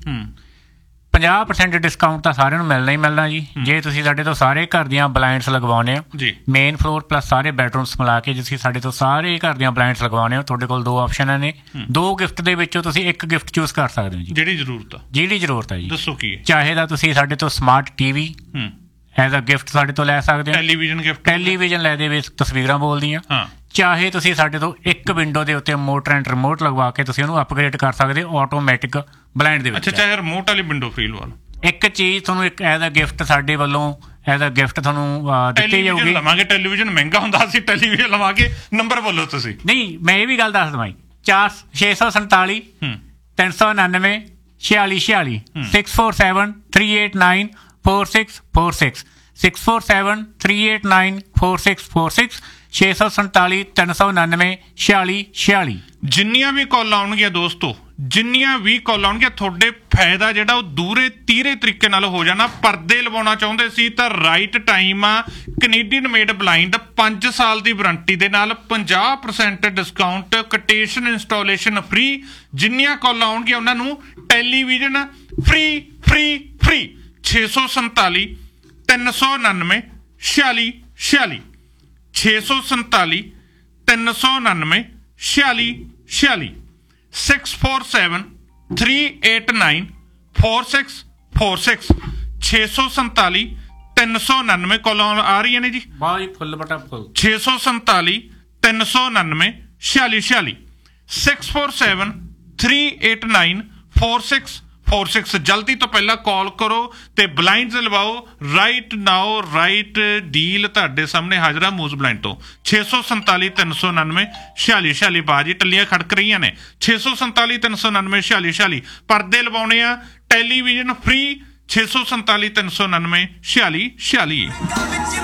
B: ਪੰਜਾਹ ਪ੍ਰਸੈਂਟ ਡਿਸਕਾਊਂਟ ਤਾਂ ਸਾਰਿਆਂ ਨੂੰ ਮਿਲਣਾ ਹੀ ਮਿਲਣਾ ਜੀ, ਜੇ ਤੁਸੀਂ ਸਾਡੇ ਤੋਂ ਸਾਰੇ ਘਰ ਦੀਆਂ ਬਲਾਈਂਡਸ ਲਗਵਾਉਂਦੇ ਹੋ, ਮੇਨ ਫਲੋਰ ਪਲੱਸ ਸਾਰੇ ਬੈਡਰੂਮਸ ਮਿਲਾ ਕੇ ਜੇ ਤੁਸੀਂ ਸਾਡੇ ਤੋਂ ਸਾਰੇ ਘਰ ਦੀਆਂ ਬਲਾਈਂਡਸ ਲਗਵਾਉਂਦੇ ਹੋ, ਤੁਹਾਡੇ ਕੋਲ ਦੋ ਆਪਸ਼ਨਾਂ ਨੇ। ਦੋ ਗਿਫਟ ਦੇ ਵਿੱਚੋਂ ਤੁਸੀਂ ਇੱਕ ਗਿਫਟ ਚੂਜ਼ ਕਰ ਸਕਦੇ ਹੋ ਜੀ, ਜਿਹੜੀ ਜ਼ਰੂਰਤ ਆ ਜਿਹੜੀ ਜ਼ਰੂਰਤ ਹੈ ਜੀ। ਦੱਸੋ ਕੀ ਹੈ? ਚਾਹੇ ਤਾਂ ਤੁਸੀਂ ਸਾਡੇ ਤੋਂ smart TV as a gift ਸਾਡੇ ਤੋਂ ਲੈ ਸਕਦੇ ਹੋ, ਟੈਲੀਵਿਜ਼ਨ ਗਿਫਟ, ਟੈਲੀਵਿਜ਼ਨ ਲੈ ਦੇ ਵਿੱਚ ਤਸਵੀਰਾਂ ਬੋਲਦੀਆਂ। ਚਾਹੇ ਤੁਸੀਂ ਸਾਡੇ ਤੋਂ ਇੱਕ ਵਿੰਡੋ ਦੇ ਉੱਤੇ ਮੋਟਰ ਐਂਡ ਰਿਮੋਟ ਲਗਵਾ ਕੇ ਤੁਸੀਂ ਉਹਨੂੰ ਅਪਗ੍ਰੇਡ ਕਰ ਸਕਦੇ ਹੋ ਆਟੋਮੈਟਿਕ ਬਲਾਈਂਡ ਦੇ ਵਿੱਚ। ਅੱਛਾ, ਚਾਹੇ ਰਿਮੋਟ ਵਾਲੀ ਵਿੰਡੋ ਫ੍ਰੀ ਲਵਾ ਲਓ। ਇੱਕ ਚੀਜ਼ ਤੁਹਾਨੂੰ ਇੱਕ ਐਜ਼ ਅ ਗਿਫਟ ਸਾਡੇ ਵੱਲੋਂ ਐਜ਼ ਅ ਗਿਫਟ ਤੁਹਾਨੂੰ ਦਿੱਤੀ ਜਾਊਗੀ। ਲਵਾਂਗੇ ਟੈਲੀਵਿਜ਼ਨ ਮਹਿੰਗਾ ਹੁੰਦਾ, ਅਸੀਂ ਟੈਲੀਵਿਜ਼ਨ ਲਵਾਂਗੇ। ਨੰਬਰ ਬੋਲੋ ਤੁਸੀਂ। ਨਹੀਂ, ਮੈਂ ਇਹ ਵੀ ਗੱਲ ਦੱਸ ਦਵਾਂ, ਚਾਰ ਛੇ ਸੌ ਸੰਤਾਲੀ ਤਿੰਨ ਸੌ ਉਨਾਨਵੇਂ ਛਿਆਲੀ ਛਿਆਲੀ six four seven three eight nine four six four six six four seven three eight nine four six four six ਛੇ ਸੌ ਸੰਤਾਲੀ ਤਿੰਨ ਸੌ ਉਨਾਨਵੇਂ ਛਿਆਲੀ ਛਿਆਲੀ। ਜਿੰਨੀਆਂ ਵੀ ਕਾਲਾਂ ਆਉਣਗੀਆਂ ਦੋਸਤੋ, ਜਿੰਨੀਆਂ ਵੀ ਕਾਲਾਂ ਆਉਣਗੀਆਂ, ਤੁਹਾਡੇ ਫਾਇਦਾ ਜਿਹੜਾ ਉਹ ਦੂਰੇ ਤੀਰੇ ਤਰੀਕੇ ਨਾਲ ਹੋ ਜਾਣਾ। ਪਰਦੇ ਲਵਾਉਣਾ ਚਾਹੁੰਦੇ ਸੀ ਤਾਂ ਰਾਈਟ ਟਾਈਮ ਆ। ਕੈਨੇਡੀਅਨ ਮੇਡ ਬਲਾਈਂਡ ਪੰਜ ਸਾਲ ਦੀ ਵਾਰੰਟੀ ਦੇ ਨਾਲ ਪੰਜਾਹ percent discount, quotation installation free. ਜਿੰਨੀਆਂ ਕਾਲਾਂ ਆਉਣਗੀਆਂ ਉਹਨਾਂ ਨੂੰ ਟੈਲੀਵਿਜ਼ਨ ਫ੍ਰੀ ਫ੍ਰੀ ਫ੍ਰੀ। ਛੇ ਸੌ ਸੰਤਾਲੀ ਤਿੰਨ ਸੌ ਉਨਾਨਵੇਂ ਛਿਆਲੀ ਛਿਆਲੀ ਛੇ ਸੌ ਸੰਤਾਲੀ ਤਿੰਨ ਸੌ ਉਨਾਨਵੇਂ ਛਿਆਲੀ ਛਿਆਲੀ six four seven three eight nine four six four six ਛੇ ਸੌ ਸੰਤਾਲੀ ਤਿੰਨ ਸੌ ਉਨਾਨਵੇਂ ਕਾਲਾਂ ਆ ਰਹੀਆਂ ਨੇ ਜੀ। ਫੁੱਲ ਬਟਾ ਫੁੱਲ ਛੇ ਸੌ ਸੰਤਾਲੀ ਤਿੰਨ ਸੌ ਉਨਾਨਵੇਂ ਛਿਆਲੀ ਛਿਆਲੀ six four seven three eight nine four six four six. ਜਲਦੀ ਤੋਂ ਪਹਿਲਾਂ ਕਾਲ ਕਰੋ ਤੇ blinds ਲਵਾਓ। Right now right deal ਤੁਹਾਡੇ ਸਾਹਮਣੇ ਹਾਜ਼ਰਾ ਮੂਜ਼ ਬਲਾਈਂਡ ਤੋਂ। ਛੇ ਸੌ ਸੰਤਾਲੀ ਤਿੰਨ ਸੌ ਉਨਾਨਵੇਂ ਛਿਆਲੀ ਛਿਆਲੀ ਬਾਜੀ ਟੱਲੀਆਂ ਖੜਕ ਰਹੀਆਂ ਨੇ। ਛੇ ਸੌ ਸੰਤਾਲੀ ਤਿੰਨ ਸੌ ਉਨਾਨਵੇਂ ਛਿਆਲੀ ਛਿਆਲੀ। ਪਰਦੇ ਲਵਾਉਣੇ ਆ, ਟੈਲੀਵਿਜ਼ਨ ਫ੍ਰੀ। ਛੇ ਸੌ ਸੰਤਾਲੀ ਤਿੰਨ ਸੌ ਉਨਾਨਵੇਂ ਛਿਆਲੀ ਛਿਆਲੀ।